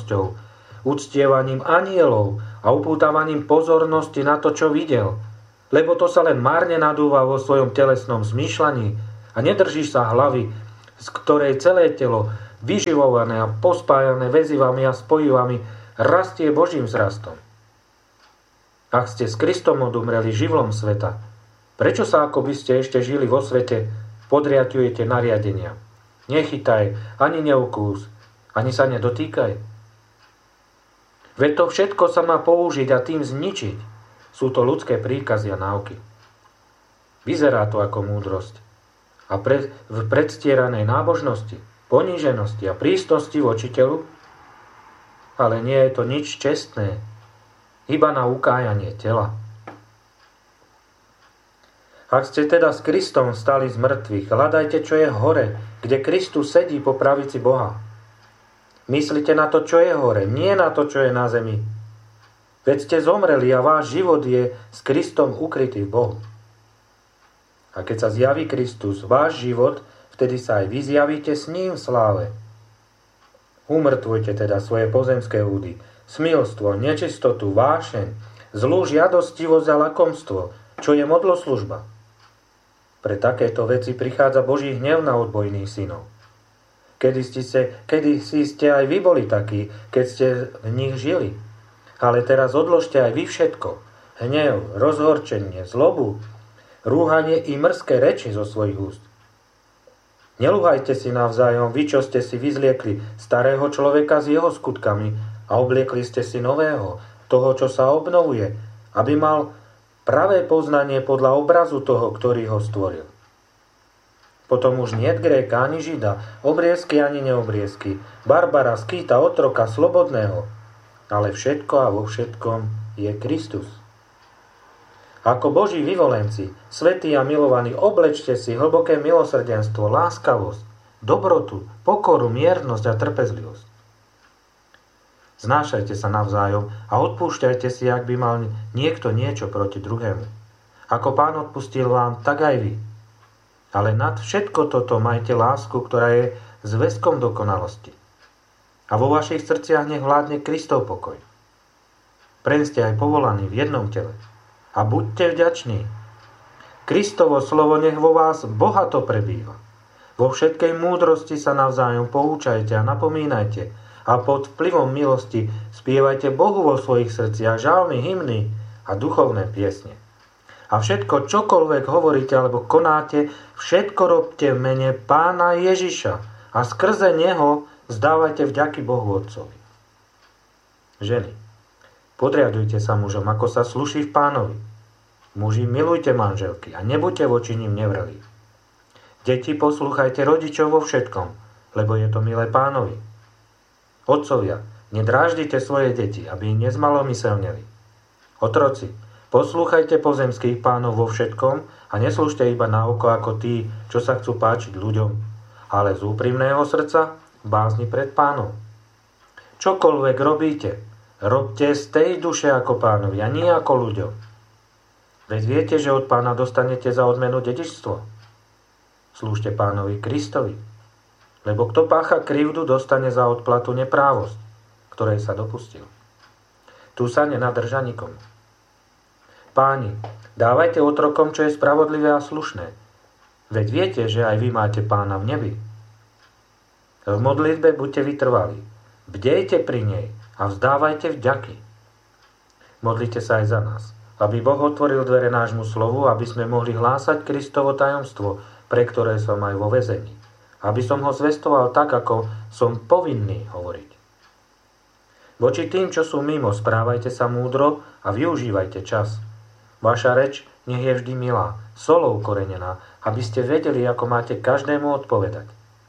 poníženosťou, uctievaním anielov a upútavaním pozornosti na to, čo videl, lebo to sa len márne nadúva vo svojom telesnom zmýšľaní a nedržíš sa hlavy, z ktorej celé telo, vyživované a pospájané väzivami a spojivami, rastie Božím vzrastom. Ak ste s Kristom odumreli živlom sveta, prečo sa, ako by ste ešte žili vo svete, podriadujete nariadenia? Nechytaj, ani neukús, ani sa nedotýkaj. Veď to všetko sa má použiť a tým zničiť. Sú to ľudské príkazy a náuky. Vyzerá to ako múdrosť. A v predstieranej nábožnosti, poníženosti a prísnosti voči telu, ale nie je to nič čestné, iba na ukájanie tela. Ak ste teda s Kristom stali z mŕtvych, hľadajte, čo je hore, kde Kristus sedí po pravici Boha. Myslite na to, čo je hore, nie na to, čo je na zemi. Veď ste zomreli a váš život je s Kristom ukrytý v Bohu. A keď sa zjaví Kristus, váš život, vtedy sa aj vy zjavíte s ním v sláve. Umrtvujte teda svoje pozemské údy, smilstvo, nečistotu, vášeň, zlú žiadostivosť a lakomstvo, čo je modloslužba. Pre takéto veci prichádza Boží hnev na odbojných synov. Kedysi ste aj vy boli takí, keď ste v nich žili. Ale teraz odložte aj vy všetko. Hnev, rozhorčenie, zlobu, rúhanie i mrzké reči zo svojich úst. Nelúhajte si navzájom, vy, čo ste si vyzliekli starého človeka s jeho skutkami a obliekli ste si nového, toho, čo sa obnovuje, aby mal pravé poznanie podľa obrazu toho, ktorý ho stvoril. Potom už niet Gréka ani Žida, obriezky ani neobriezky, Barbara, skýta, otroka, slobodného, ale všetko a vo všetkom je Kristus. Ako Boží vyvolenci, svätí a milovaní, oblečte si hlboké milosrdenstvo, láskavosť, dobrotu, pokoru, miernosť a trpezlivosť. Znášajte sa navzájom a odpúšťajte si, ak by mal niekto niečo proti druhému. Ako Pán odpustil vám, tak aj vy. Ale nad všetko toto majte lásku, ktorá je zväzkom dokonalosti. A vo vašich srdciach nech vládne Kristov pokoj. Preň ste aj povolaní v jednom tele. A buďte vďační. Kristovo slovo nech vo vás bohato prebýva. Vo všetkej múdrosti sa navzájom poučajte a napomínajte a pod vplyvom milosti spievajte Bohu vo svojich srdciach žalmy, hymny a duchovné piesne. A všetko, čokoľvek hovoríte alebo konáte, všetko robte v mene Pána Ježiša a skrze Neho vzdávajte vďaky Bohu Otcovi. Ženy, podriadujte sa mužom, ako sa sluší v Pánovi. Muži, milujte manželky a nebuďte voči nim nevrelí. Deti, poslúchajte rodičov vo všetkom, lebo je to milé Pánovi. Otcovia, nedráždite svoje deti, aby ich nezmalomyselneli. Otroci, poslúchajte pozemských pánov vo všetkom a neslúžte iba na oko ako tí, čo sa chcú páčiť ľuďom, ale z úprimného srdca v bázni pred Pánom. Čokoľvek robíte, robte z tej duše ako Pánovi a nie ako ľuďom. Veď viete, že od Pána dostanete za odmenu dedičstvo. Slúžte Pánovi Kristovi. Lebo kto pácha krivdu, dostane za odplatu neprávosť, ktorej sa dopustil. Tu sa nenadrža nikomu. Páni, dávajte otrokom, čo je spravodlivé a slušné. Veď viete, že aj vy máte Pána v nebi. V modlitbe buďte vytrvalí. Bdejte pri nej a vzdávajte vďaky. Modlite sa aj za nás, aby Boh otvoril dvere nášmu slovu, aby sme mohli hlásať Kristovo tajomstvo, pre ktoré som aj vo väzení. Aby som ho zvestoval tak, ako som povinný hovoriť. Voči tým, čo sú mimo, správajte sa múdro a využívajte čas. Vaša reč nech je vždy milá, solou korenená, aby ste vedeli, ako máte každému odpovedať.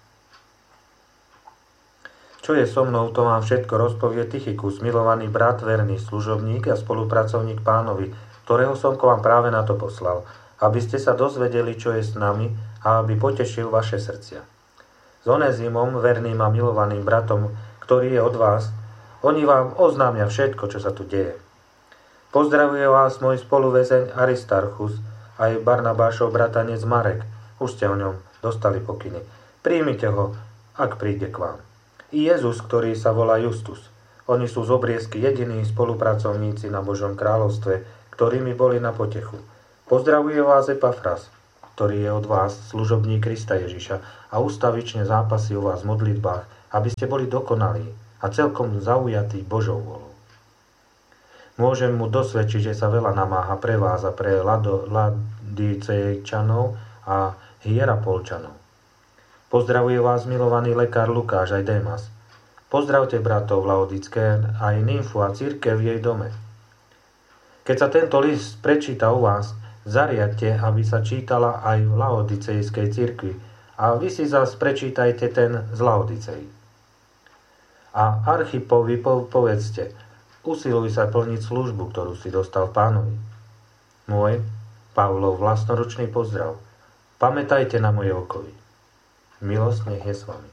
Čo je so mnou, to vám všetko rozpovie Tychikus, milovaný brat, verný služobník a spolupracovník Pánovi, ktorého som k vám práve na to poslal, aby ste sa dozvedeli, čo je s nami a aby potešil vaše srdcia. S Onezimom, verným a milovaným bratom, ktorý je od vás, oni vám oznámia všetko, čo sa tu deje. Pozdravuje vás môj spoluväzeň Aristarchus, aj Barnabášov bratanec Marek. Už ste o ňom dostali pokyny. Príjmite ho, ak príde k vám. I Jezus, ktorý sa volá Justus. Oni sú z obriezky jediní spolupracovníci na Božom kráľovstve, ktorí mi boli na potechu. Pozdravuje vás Epafras, ktorý je od vás služobník Krista Ježiša a ustavične zápasí o vás v modlitbách, aby ste boli dokonalí a celkom zaujatí Božou volou. Môžem mu dosvedčiť, že sa veľa namáha pre vás a pre Laodicejčanov a Hierapolčanov. Pozdravuje vás milovaný lekár Lukáš aj Démas. Pozdravte bratov Laodické aj Nymfu a cirkev v jej dome. Keď sa tento list prečíta u vás, zariadte, aby sa čítala aj v Laodicejskej cirkvi a vy si zas prečítajte ten z Laodiceji. A Archipovi povedzte, usiluj sa plniť službu, ktorú si dostal Pánovi. Môj, Pavlov vlastnoručný pozdrav. Pamätajte na moje okovy. Milosť nech je s vami.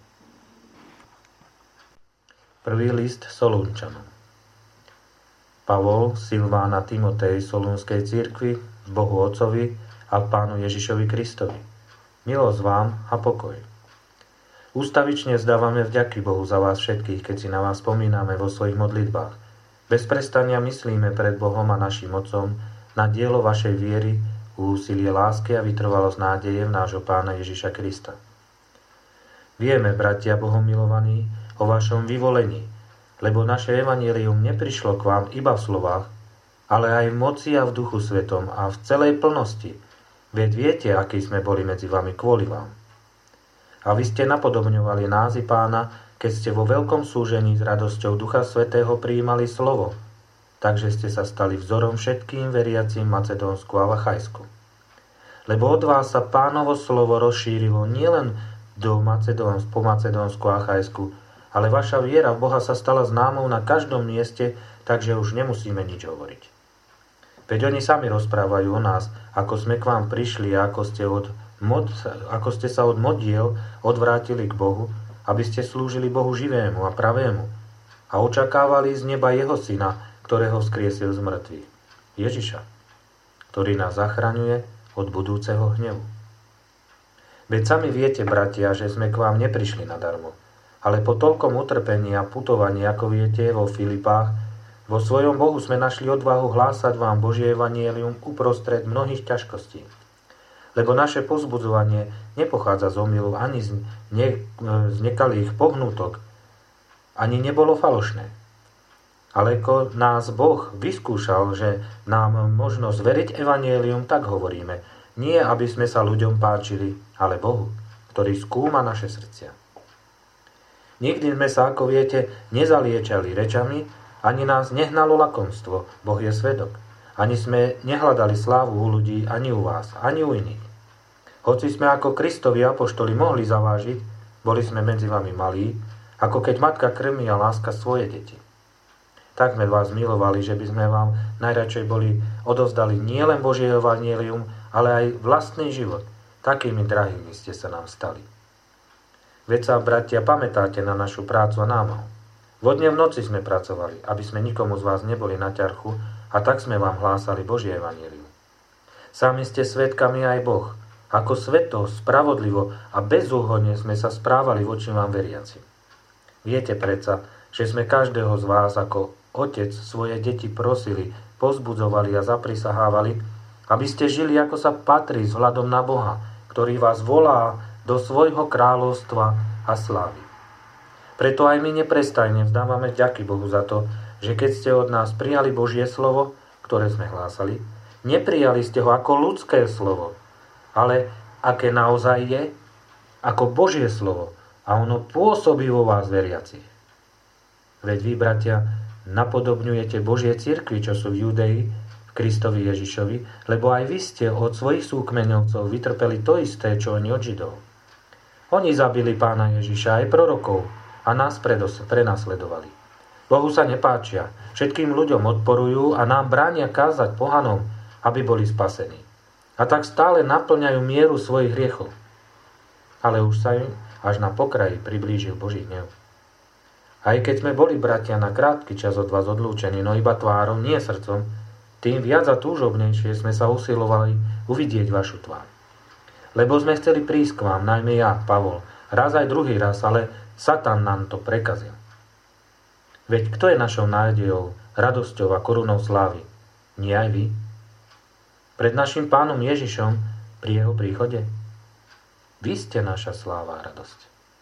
Prvý list Solúnčanom. Pavol, Silván a Timotej Solúnskej cirkvi, v Bohu Otcovi a v Pánu Ježišovi Kristovi. Milosť vám a pokoj. Ústavične vzdávame vďaky Bohu za vás všetkých, keď si na vás spomíname vo svojich modlitbách. Bez prestania myslíme pred Bohom a našim Otcom na dielo vašej viery, úsilie lásky a vytrvalosť nádeje v nášho Pána Ježiša Krista. Vieme, bratia Bohom milovaní, o vašom vyvolení, lebo naše evanjelium neprišlo k vám iba v slovách, ale aj v moci a v Duchu Svetom a v celej plnosti. Veď viete, akí sme boli medzi vami kvôli vám. A vy ste napodobňovali názy Pána, keď ste vo veľkom súžení s radosťou Ducha Svätého prijímali slovo, takže ste sa stali vzorom všetkým veriacim Macedónsku a Vachajsku. Lebo od vás sa Pánovo slovo rozšírilo nielen po Macedónsku a Achajsku, ale vaša viera v Boha sa stala známou na každom mieste, takže už nemusíme nič hovoriť. Veď oni sami rozprávajú o nás, ako sme k vám prišli a ako ste sa od modiel odvrátili k Bohu, aby ste slúžili Bohu živému a pravému a očakávali z neba jeho syna, ktorého vzkriesil z mŕtvych, Ježiša, ktorý nás zachraňuje od budúceho hnevu. Veď sami viete, bratia, že sme k vám neprišli nadarmo, ale po toľkom utrpení a putovaní, ako viete, vo Filipách, vo svojom Bohu sme našli odvahu hlásať vám Božie evanjelium uprostred mnohých ťažkostí. Lebo naše povzbudzovanie nepochádza z omylu ani z nekalých pohnutok, ani nebolo falošné. Ale ako nás Boh vyskúšal, že nám možno zveriť evanjelium, tak hovoríme, nie aby sme sa ľuďom páčili, ale Bohu, ktorý skúma naše srdcia. Nikdy sme sa, ako viete, nezaliečali rečami, ani nás nehnalo lakomstvo, Boh je svedok. Ani sme nehľadali slávu u ľudí, ani u vás, ani u iných. Hoci sme ako Kristovi apoštoli mohli zavážiť, boli sme medzi vami malí, ako keď matka krmí a láska svoje deti. Tak sme vás milovali, že by sme vám najradšej boli odovzdali nielen Božie evanjelium, ale aj vlastný život. Takými drahými ste sa nám stali. Veď sa, bratia, pamätáte na našu prácu a námahu. Vo dne v noci sme pracovali, aby sme nikomu z vás neboli na ťarchu, a tak sme vám hlásali Božie evanjelium. Sami ste svedkami aj Boh, ako sveto, spravodlivo a bezúhonne sme sa správali voči vám veriacim. Viete predsa, že sme každého z vás ako otec svoje deti prosili, povzbudzovali a zaprisahávali, aby ste žili, ako sa patrí, s hľadom na Boha, ktorý vás volá do svojho kráľovstva a slávy. Preto aj my neprestajne vzdávame vďaky Bohu za to, že keď ste od nás prijali Božie slovo, ktoré sme hlásali, neprijali ste ho ako ľudské slovo, ale aké naozaj je, ako Božie slovo, a ono pôsobí vo vás veriacich. Veď vy, bratia, napodobňujete Božie cirkvi, čo sú v Judei, v Kristovi Ježišovi, lebo aj vy ste od svojich súkmeňovcov vytrpeli to isté, čo oni od Židov. Oni zabili Pána Ježiša aj prorokov a nás prenasledovali. Bohu sa nepáčia, všetkým ľuďom odporujú a nám bránia kázať pohanom, aby boli spasení. A tak stále naplňajú mieru svojich hriechov. Ale už sa im až na pokraji priblížil Boží hnev. Aj keď sme boli, bratia, na krátky čas od vás odlúčení, no iba tvárou, nie srdcom, tým viac a túžobnejšie sme sa usilovali uvidieť vašu tvár. Lebo sme chceli prísť k vám, najmä ja, Pavol, raz aj druhý raz, ale Satan nám to prekazil. Veď kto je našou nádejou, radosťou a korunou slávy? Nie aj vy? pred našim Pánom Ježišom pri jeho príchode? Vy ste naša sláva a radosť.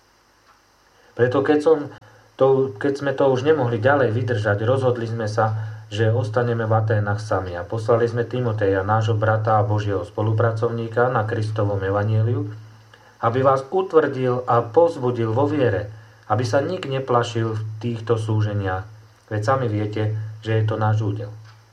Preto keď sme to už nemohli ďalej vydržať, rozhodli sme sa, že ostaneme v Aténach sami a poslali sme Timoteja, nášho brata a Božieho spolupracovníka na Kristovom evanjeliu, aby vás utvrdil a povzbudil vo viere, aby sa nik neplašil v týchto súženiach, veď sami viete, že je to náš údel.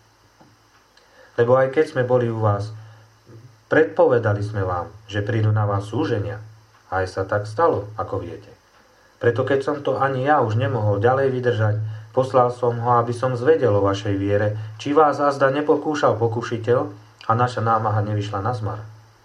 Lebo aj keď sme boli u vás, predpovedali sme vám, že prídu na vás súženia. Aj sa tak stalo, ako viete. Preto keď som to ani ja už nemohol ďalej vydržať, poslal som ho, aby som zvedel o vašej viere, či vás azda nepokúšal pokušiteľ a naša námaha nevyšla na zmar.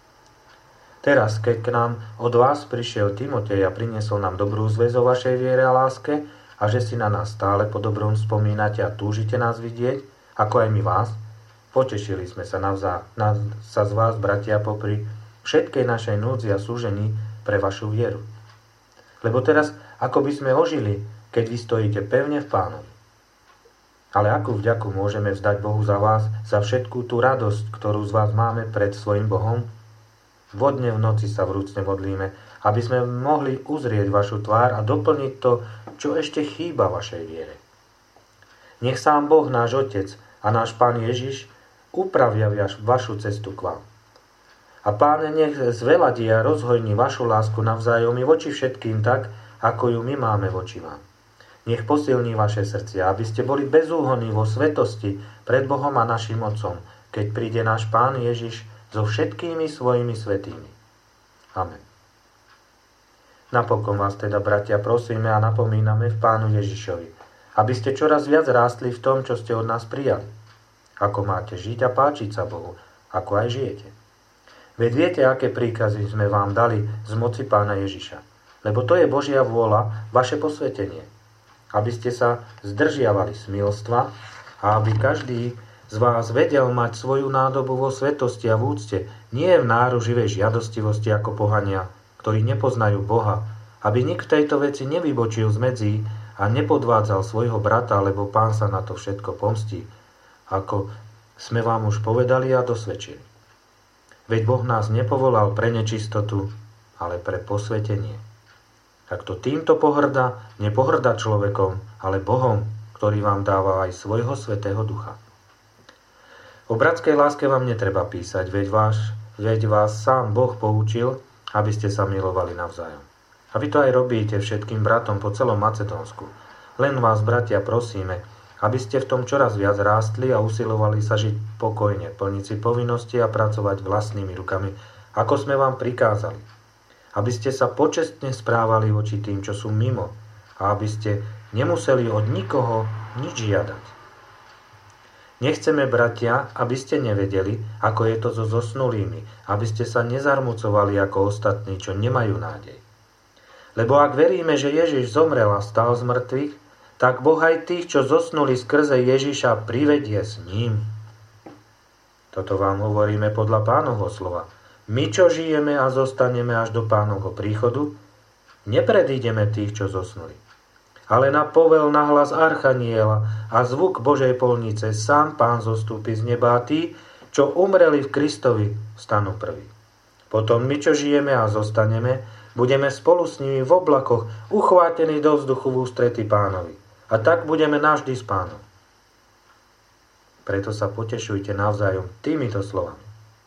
Teraz, keď k nám od vás prišiel Timotej a priniesol nám dobrú zväz o vašej viere a láske a že si na nás stále po dobrom spomínate a túžite nás vidieť, ako aj my vás, potešili sme sa z vás, bratia, popri všetkej našej núdzi a súžení pre vašu vieru. Lebo teraz, ako by sme ožili, keď vy stojíte pevne v Pánovi. Ale akú vďaku môžeme vzdať Bohu za vás, za všetkú tú radosť, ktorú z vás máme pred svojim Bohom? Vodne v noci sa vrúcne modlíme, aby sme mohli uzrieť vašu tvár a doplniť to, čo ešte chýba vašej viere. Nech sám Boh, náš Otec a náš Pán Ježiš upravia vašu cestu k vám. A Páne, nech zveladí a rozhojní vašu lásku navzájom i voči všetkým tak, ako ju my máme voči vám. Nech posilní vaše srdcia, aby ste boli bezúhonní vo svetosti pred Bohom a našim Otcom, keď príde náš Pán Ježiš so všetkými svojimi svätými. Amen. Napokon vás teda, bratia, prosíme a napomíname v Pánu Ježišovi, aby ste čoraz viac rástli v tom, čo ste od nás prijali. Ako máte žiť a páčiť sa Bohu, ako aj žijete. Veď viete, aké príkazy sme vám dali z moci Pána Ježiša. Lebo to je Božia vôľa, vaše posvetenie. Aby ste sa zdržiavali smilstva a aby každý z vás vedel mať svoju nádobu vo svetosti a v úcte, nie v náruživej žiadostivosti ako pohania, ktorí nepoznajú Boha, aby nik v tejto veci nevybočil z medzí a nepodvádzal svojho brata, lebo Pán sa na to všetko pomstí, ako sme vám už povedali a dosvedčili. Veď Boh nás nepovolal pre nečistotu, ale pre posvetenie. Ak to týmto pohŕda, nepohrda človekom, ale Bohom, ktorý vám dáva aj svojho svätého Ducha. O bratskej láske vám netreba písať, veď vás sám Boh poučil, aby ste sa milovali navzájom. A vy to aj robíte všetkým bratom po celom Macedónsku. Len vás, bratia, prosíme, aby ste v tom čoraz viac rástli a usilovali sa žiť pokojne, plniť si povinnosti a pracovať vlastnými rukami, ako sme vám prikázali. Aby ste sa počestne správali voči tým, čo sú mimo, a aby ste nemuseli od nikoho nič žiadať. Nechceme, bratia, aby ste nevedeli, ako je to so zosnulými, aby ste sa nezarmucovali ako ostatní, čo nemajú nádej. Lebo ak veríme, že Ježiš zomrel a stal z mŕtvych, tak Boh aj tých, čo zosnuli skrze Ježiša, privedie s ním. Toto vám hovoríme podľa Pánovho slova. My, čo žijeme a zostaneme až do Pánovho príchodu, nepredídeme tých, čo zosnuli. Ale na povel na hlas archaniela a zvuk Božej polnice sám Pán zostúpi z neba a tí, čo umreli v Kristovi, stanú prví. Potom my, čo žijeme a zostaneme, budeme spolu s nimi v oblakoch uchvátení do vzduchu v ústrety Pánovi. A tak budeme navždy s Pánom. Preto sa potešujte navzájom týmito slovami.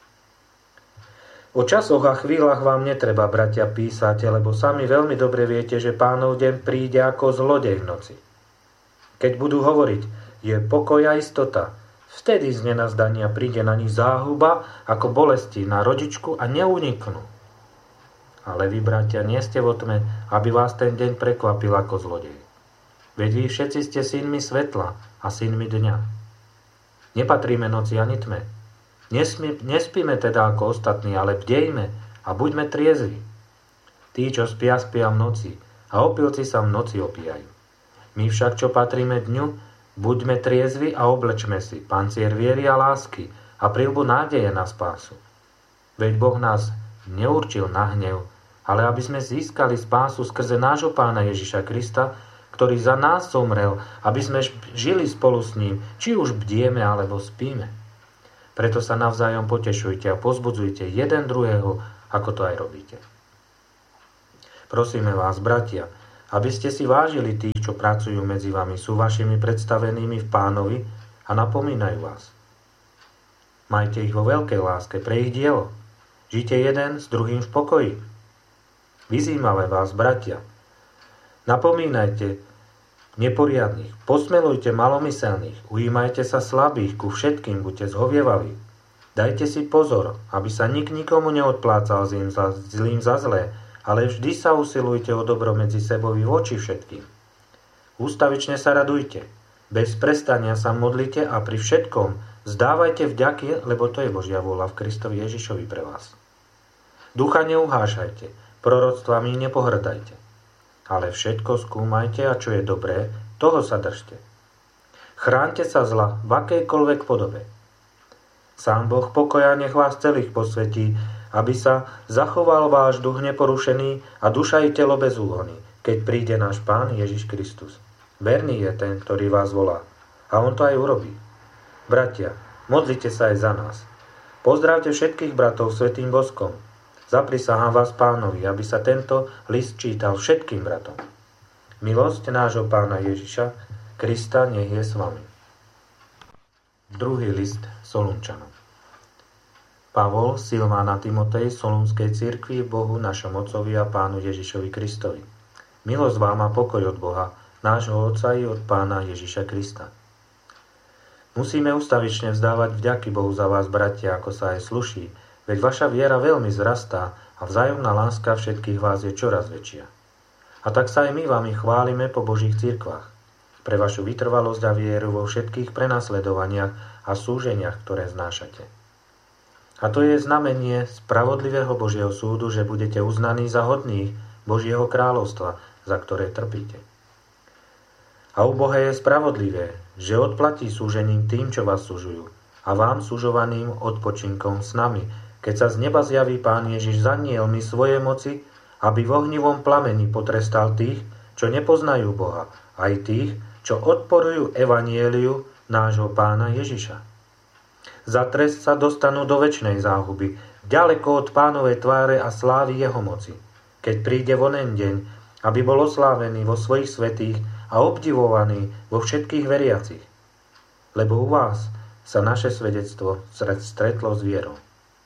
O časoch a chvíľach vám netreba, bratia, písať, lebo sami veľmi dobre viete, že Pánov deň príde ako zlodej v noci. Keď budú hovoriť, je pokoj a istota, vtedy z nenazdania príde na nich záhuba ako bolesti na rodičku a neuniknú. Ale vy, bratia, nie ste vo tme, aby vás ten deň prekvapil ako zlodej. Veď vy všetci ste synmi svetla a synmi dňa. Nepatríme noci ani tme. Nespíme teda ako ostatní, ale bdejme a buďme triezvi. Tí, čo spia v noci a opilci sa v noci opíjajú. My však, čo patríme dňu, buďme triezvi a oblečme si pancier viery a lásky a prilbu nádeje na spásu. Veď Boh nás neurčil na hnev, ale aby sme získali spásu skrze nášho Pána Ježiša Krista, ktorý za nás zomrel, aby sme žili spolu s ním, či už bdieme alebo spíme. Preto sa navzájom potešujte a pozbudzujte jeden druhého, ako to aj robíte. Prosíme vás, bratia, aby ste si vážili tých, čo pracujú medzi vami, sú vašimi predstavenými v Pánovi a napomínajú vás. Majte ich vo veľkej láske pre ich dielo. Žite jeden s druhým v pokoji. Vyzývame vás, bratia. Napomínajte neporiadnych, posmelujte malomyselných, ujímajte sa slabých, ku všetkým buďte zhovievaví. Dajte si pozor, aby sa nik nikomu neodplácal zlým za zlé, ale vždy sa usilujte o dobro medzi sebou i voči všetkým. Ústavične sa radujte, bez prestania sa modlite a pri všetkom zdávajte vďaky, lebo to je Božia vôľa v Kristovi Ježišovi pre vás. Ducha neuhášajte, proroctvami nepohrdajte, ale všetko skúmajte a čo je dobré, toho sa držte. Chránte sa zla v akejkoľvek podobe. Sám Boh pokoja nech vás celých posvetí, aby sa zachoval váš duch neporušený a duša i telo bez úhony, keď príde náš Pán Ježiš Kristus. Verný je ten, ktorý vás volá. A on to aj urobí. Bratia, modlite sa aj za nás. Pozdravte všetkých bratov svätým boskom. Zaprisahám vás Pánovi, aby sa tento list čítal všetkým bratom. Milosť nášho Pána Ježiša Krista nech je s vami. Druhý list Solunčanom. Pavol, Silván a Timotej Solúnskej cirkvi, Bohu našom Otcovi a Pánu Ježišovi Kristovi. Milosť vám a pokoj od Boha, nášho Otca i od Pána Ježiša Krista. Musíme ustavične vzdávať vďaky Bohu za vás, bratia, ako sa aj sluší, veď vaša viera veľmi zrastá a vzájomná láska všetkých vás je čoraz väčšia. A tak sa aj my vami chválime po Božích cirkvách, pre vašu vytrvalosť a vieru vo všetkých prenasledovaniach a súženiach, ktoré znášate. A to je znamenie spravodlivého Božieho súdu, že budete uznaní za hodných Božieho kráľovstva, za ktoré trpíte. A u Boha je spravodlivé, že odplatí súžením tým, čo vás sužujú, a vám sužovaným odpočinkom s nami, keď sa z neba zjaví Pán Ježiš za nielmi svojej moci, aby v ohnivom plameni potrestal tých, čo nepoznajú Boha, aj tých, čo odporujú evanjeliu nášho Pána Ježiša. Za trest sa dostanú do večnej záhuby, ďaleko od Pánovej tváre a slávy jeho moci, keď príde vonen deň, aby bol oslávený vo svojich svätých a obdivovaný vo všetkých veriacich. Lebo u vás sa naše svedectvo stretlo s vierou.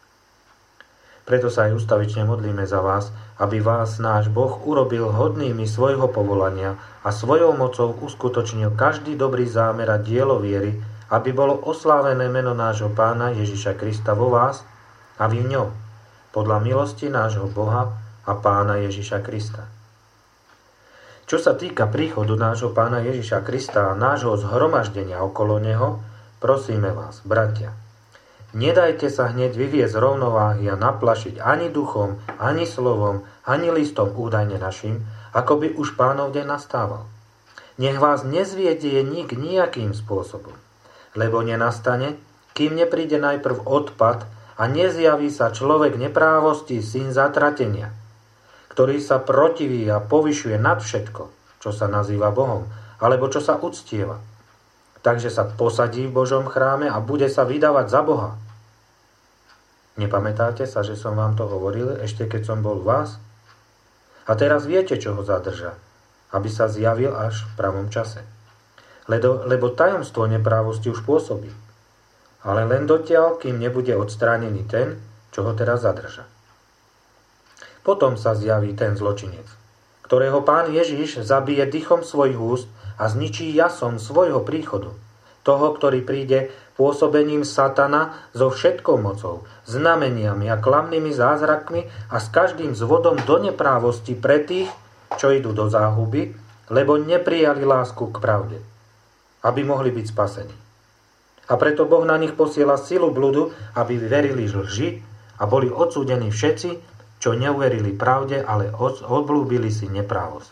Preto sa aj ustavične modlíme za vás, aby vás náš Boh urobil hodnými svojho povolania a svojou mocou uskutočnil každý dobrý zámer a dielo viery, aby bolo oslávené meno nášho Pána Ježiša Krista vo vás a vy v ňom, podľa milosti nášho Boha a Pána Ježiša Krista. Čo sa týka príchodu nášho Pána Ježiša Krista a nášho zhromaždenia okolo Neho, prosíme vás, bratia, nedajte sa hneď vyviesť z rovnováhy a naplašiť ani duchom, ani slovom, ani listom údajne našim, ako by už Pánov deň nastával. Nech vás nezviedie nik nejakým spôsobom, lebo nenastane, kým nepríde najprv odpad a nezjaví sa človek neprávosti, syn zatratenia, ktorý sa protiví a povyšuje nad všetko, čo sa nazýva Bohom, alebo čo sa uctieva. Takže sa posadí v Božom chráme a bude sa vydávať za Boha. Nepamätáte sa, že som vám to hovoril, ešte keď som bol u vás? A teraz viete, čo ho zadrža, aby sa zjavil až v pravom čase. Lebo tajomstvo neprávosti už pôsobí. Ale len dotiaľ, kým nebude odstránený ten, čo ho teraz zadrža. Potom sa zjaví ten zločinec, ktorého Pán Ježiš zabije dychom svojich úst a zničí jasom svojho príchodu. Toho, ktorý príde pôsobením satana so všetkou mocou, znameniami a klamnými zázrakmi a s každým zvodom do neprávosti pre tých, čo idú do záhuby, lebo neprijali lásku k pravde, aby mohli byť spasení. A preto Boh na nich posiela silu bludu, aby verili lži a boli odsúdení všetci, čo neuverili pravde, ale obľúbili si neprávosť.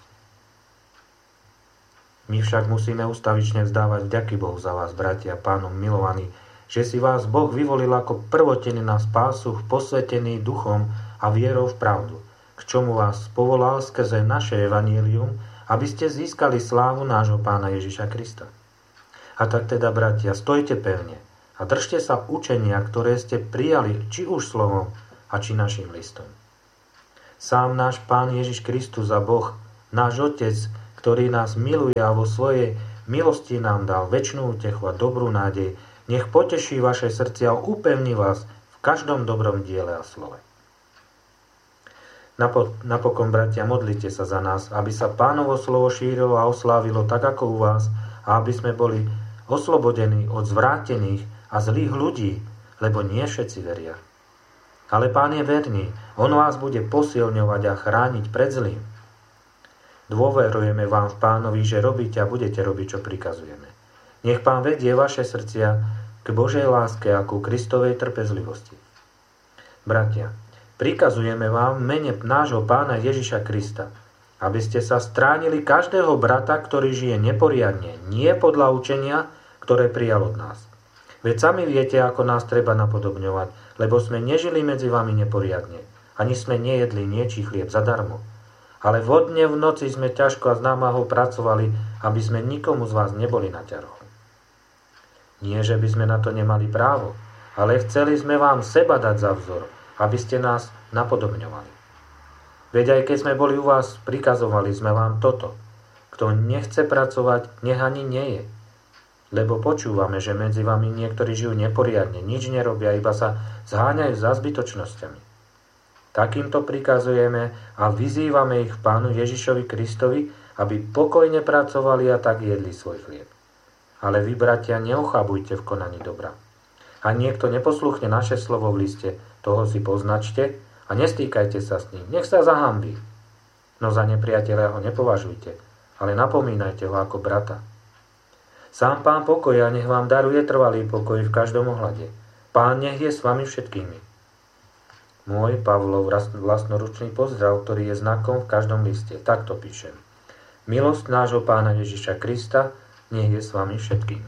My však musíme ustavične vzdávať vďaky Bohu za vás, bratia, Pánom milovaní, že si vás Boh vyvolil ako prvotiny na spásu, posvetený duchom a vierou v pravdu, k čomu vás povolal skrze naše evanjelium, aby ste získali slávu nášho Pána Ježiša Krista. A tak teda, bratia, stojte pevne, a držte sa učenia, ktoré ste prijali či už slovom a či našim listom. Sám náš Pán Ježiš Kristus a Boh, náš Otec, ktorý nás miluje a vo svojej milosti nám dal večnú útechu a dobrú nádej, nech poteší vaše srdcia a upevní vás v každom dobrom diele a slove. Napokon, bratia, modlite sa za nás, aby sa Pánovo slovo šírilo a oslávilo tak ako u vás a aby sme boli oslobodení od zvrátených a zlých ľudí, lebo nie všetci veria. Ale Pán je verný, on vás bude posilňovať a chrániť pred zlým. Dôverujeme vám v Pánovi, že robíte a budete robiť, čo prikazujeme. Nech Pán vedie vaše srdcia k Božej láske a ku Kristovej trpezlivosti. Bratia, prikazujeme vám v mene nášho Pána Ježiša Krista, aby ste sa stránili každého brata, ktorý žije neporiadne, nie podľa učenia, ktoré prijal od nás. Veď sami viete, ako nás treba napodobňovať, lebo sme nežili medzi vami neporiadne, ani sme nejedli niečí chlieb zadarmo. Ale vodne v noci sme ťažko a s námahou pracovali, aby sme nikomu z vás neboli na ťarchu. Nie, že by sme na to nemali právo, ale chceli sme vám seba dať za vzor, aby ste nás napodobňovali. Veď aj keď sme boli u vás, prikazovali sme vám toto. Kto nechce pracovať, nech ani nie je. Lebo počúvame, že medzi vami niektorí žijú neporiadne, nič nerobia, iba sa zháňajú za zbytočnosťami. Takýmto prikazujeme a vyzývame ich Pánu Ježišovi Kristovi, aby pokojne pracovali a tak jedli svoj chlieb. Ale vy, bratia, neochabujte v konaní dobra. A niekto neposluchne naše slovo v liste, toho si poznačte a nestýkajte sa s ním, nech sa zahambí. No za nepriateľa ho nepovažujte, ale napomínajte ho ako brata. Sám Pán pokoja nech vám daruje trvalý pokoj v každom ohľade. Pán nech je s vami všetkými. Môj Pavlov vlastnoručný pozdrav, ktorý je znakom v každom liste. Takto píšem. Milosť nášho Pána Ježiša Krista nech je s vami všetkými.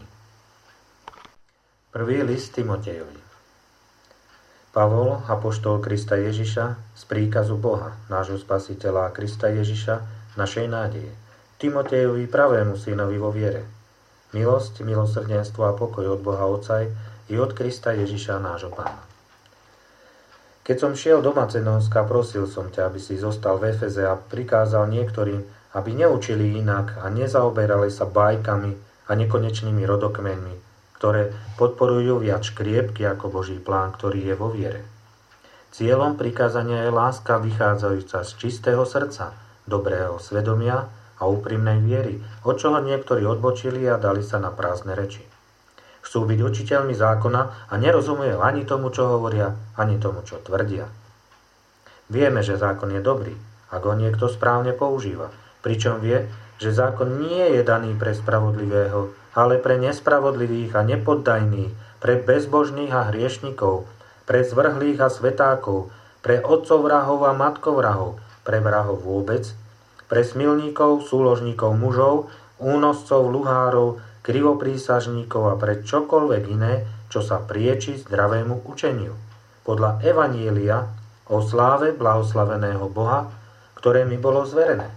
Prvý list Timotejovi. Pavol, apoštol Krista Ježiša, z príkazu Boha, nášho Spasiteľa a Krista Ježiša, našej nádeje. Timotejovi, pravému synovi vo viere. Milosť, milosrdenstvo a pokoj od Boha Otca i od Krista Ježiša, nášho Pána. Keď som šiel do Macedónska, prosil som ťa, aby si zostal v Efeze a prikázal niektorým, aby neučili inak a nezaoberali sa bajkami a nekonečnými rodokmenmi, ktoré podporujú viac škriepky ako Boží plán, ktorý je vo viere. Cieľom prikázania je láska vychádzajúca z čistého srdca, dobrého svedomia a úprimnej viery, od čoho niektorí odbočili a dali sa na prázdne reči. Chcú byť učiteľmi zákona a nerozumejú ani tomu, čo hovoria, ani tomu, čo tvrdia. Vieme, že zákon je dobrý, ak ho niekto správne používa, pričom vie, že zákon nie je daný pre spravodlivého, ale pre nespravodlivých a nepoddajných, pre bezbožných a hriešnikov, pre zvrhlých a svetákov, pre otcov vrahov a matkov vrahov, pre vrahov vôbec, pre smilníkov, súložníkov mužov, únoscov, luhárov, krivoprísažníkov a pre čokoľvek iné, čo sa prieči zdravému učeniu, podľa evanielia o sláve blahoslaveného Boha, ktoré mi bolo zverené.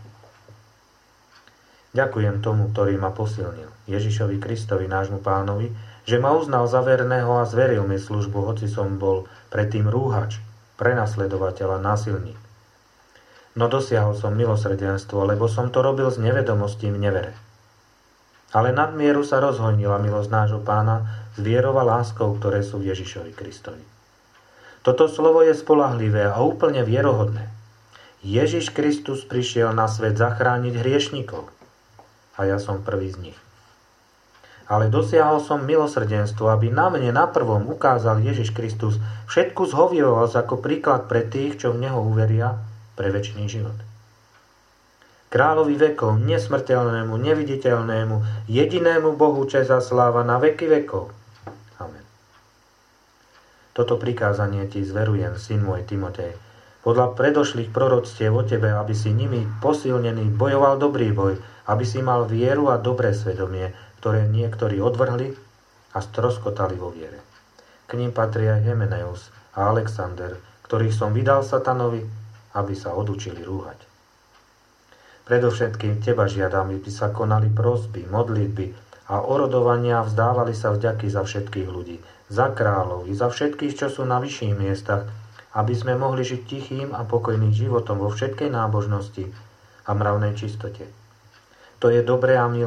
Ďakujem tomu, ktorý ma posilnil, Ježišovi Kristovi, nášmu Pánovi, že ma uznal za verného a zveril mi službu, hoci som bol predtým rúhač, prenasledovateľ a násilník. No dosiahol som milosrdenstvo, lebo som to robil z nevedomosti v nevere. Ale nadmieru sa rozhojnila milosť nášho Pána s vierou a láskou, ktoré sú v Ježišovi Kristovi. Toto slovo je spolahlivé a úplne vierohodné. Ježiš Kristus prišiel na svet zachrániť hriešnikov. A ja som prvý z nich. Ale dosiahol som milosrdenstvo, aby na mne naprvom ukázal Ježiš Kristus všetku zhovievavosť ako príklad pre tých, čo v Neho uveria, pre večný život. Kráľovi vekov, nesmrteľnému, neviditeľnému, jedinému Bohu česť a sláva na veky vekov. Amen. Toto prikázanie ti zverujem, syn môj Timotej, podľa predošlých proroctiev o tebe, aby si nimi posilnený bojoval dobrý boj, aby si mal vieru a dobré svedomie, ktoré niektorí odvrhli a stroskotali vo viere. K nim patria Hymenaeus a Alexander, ktorých som vydal satanovi, aby sa odučili rúhať. Predovšetkým teba žiadam, aby sa konali prosby, modlitby a orodovania vzdávali sa vďaky za všetkých ľudí, za kráľov i za všetkých, čo sú na vyšších miestach, aby sme mohli žiť tichým a pokojným životom vo všetkej nábožnosti a mravnej čistote. To je dobré a milé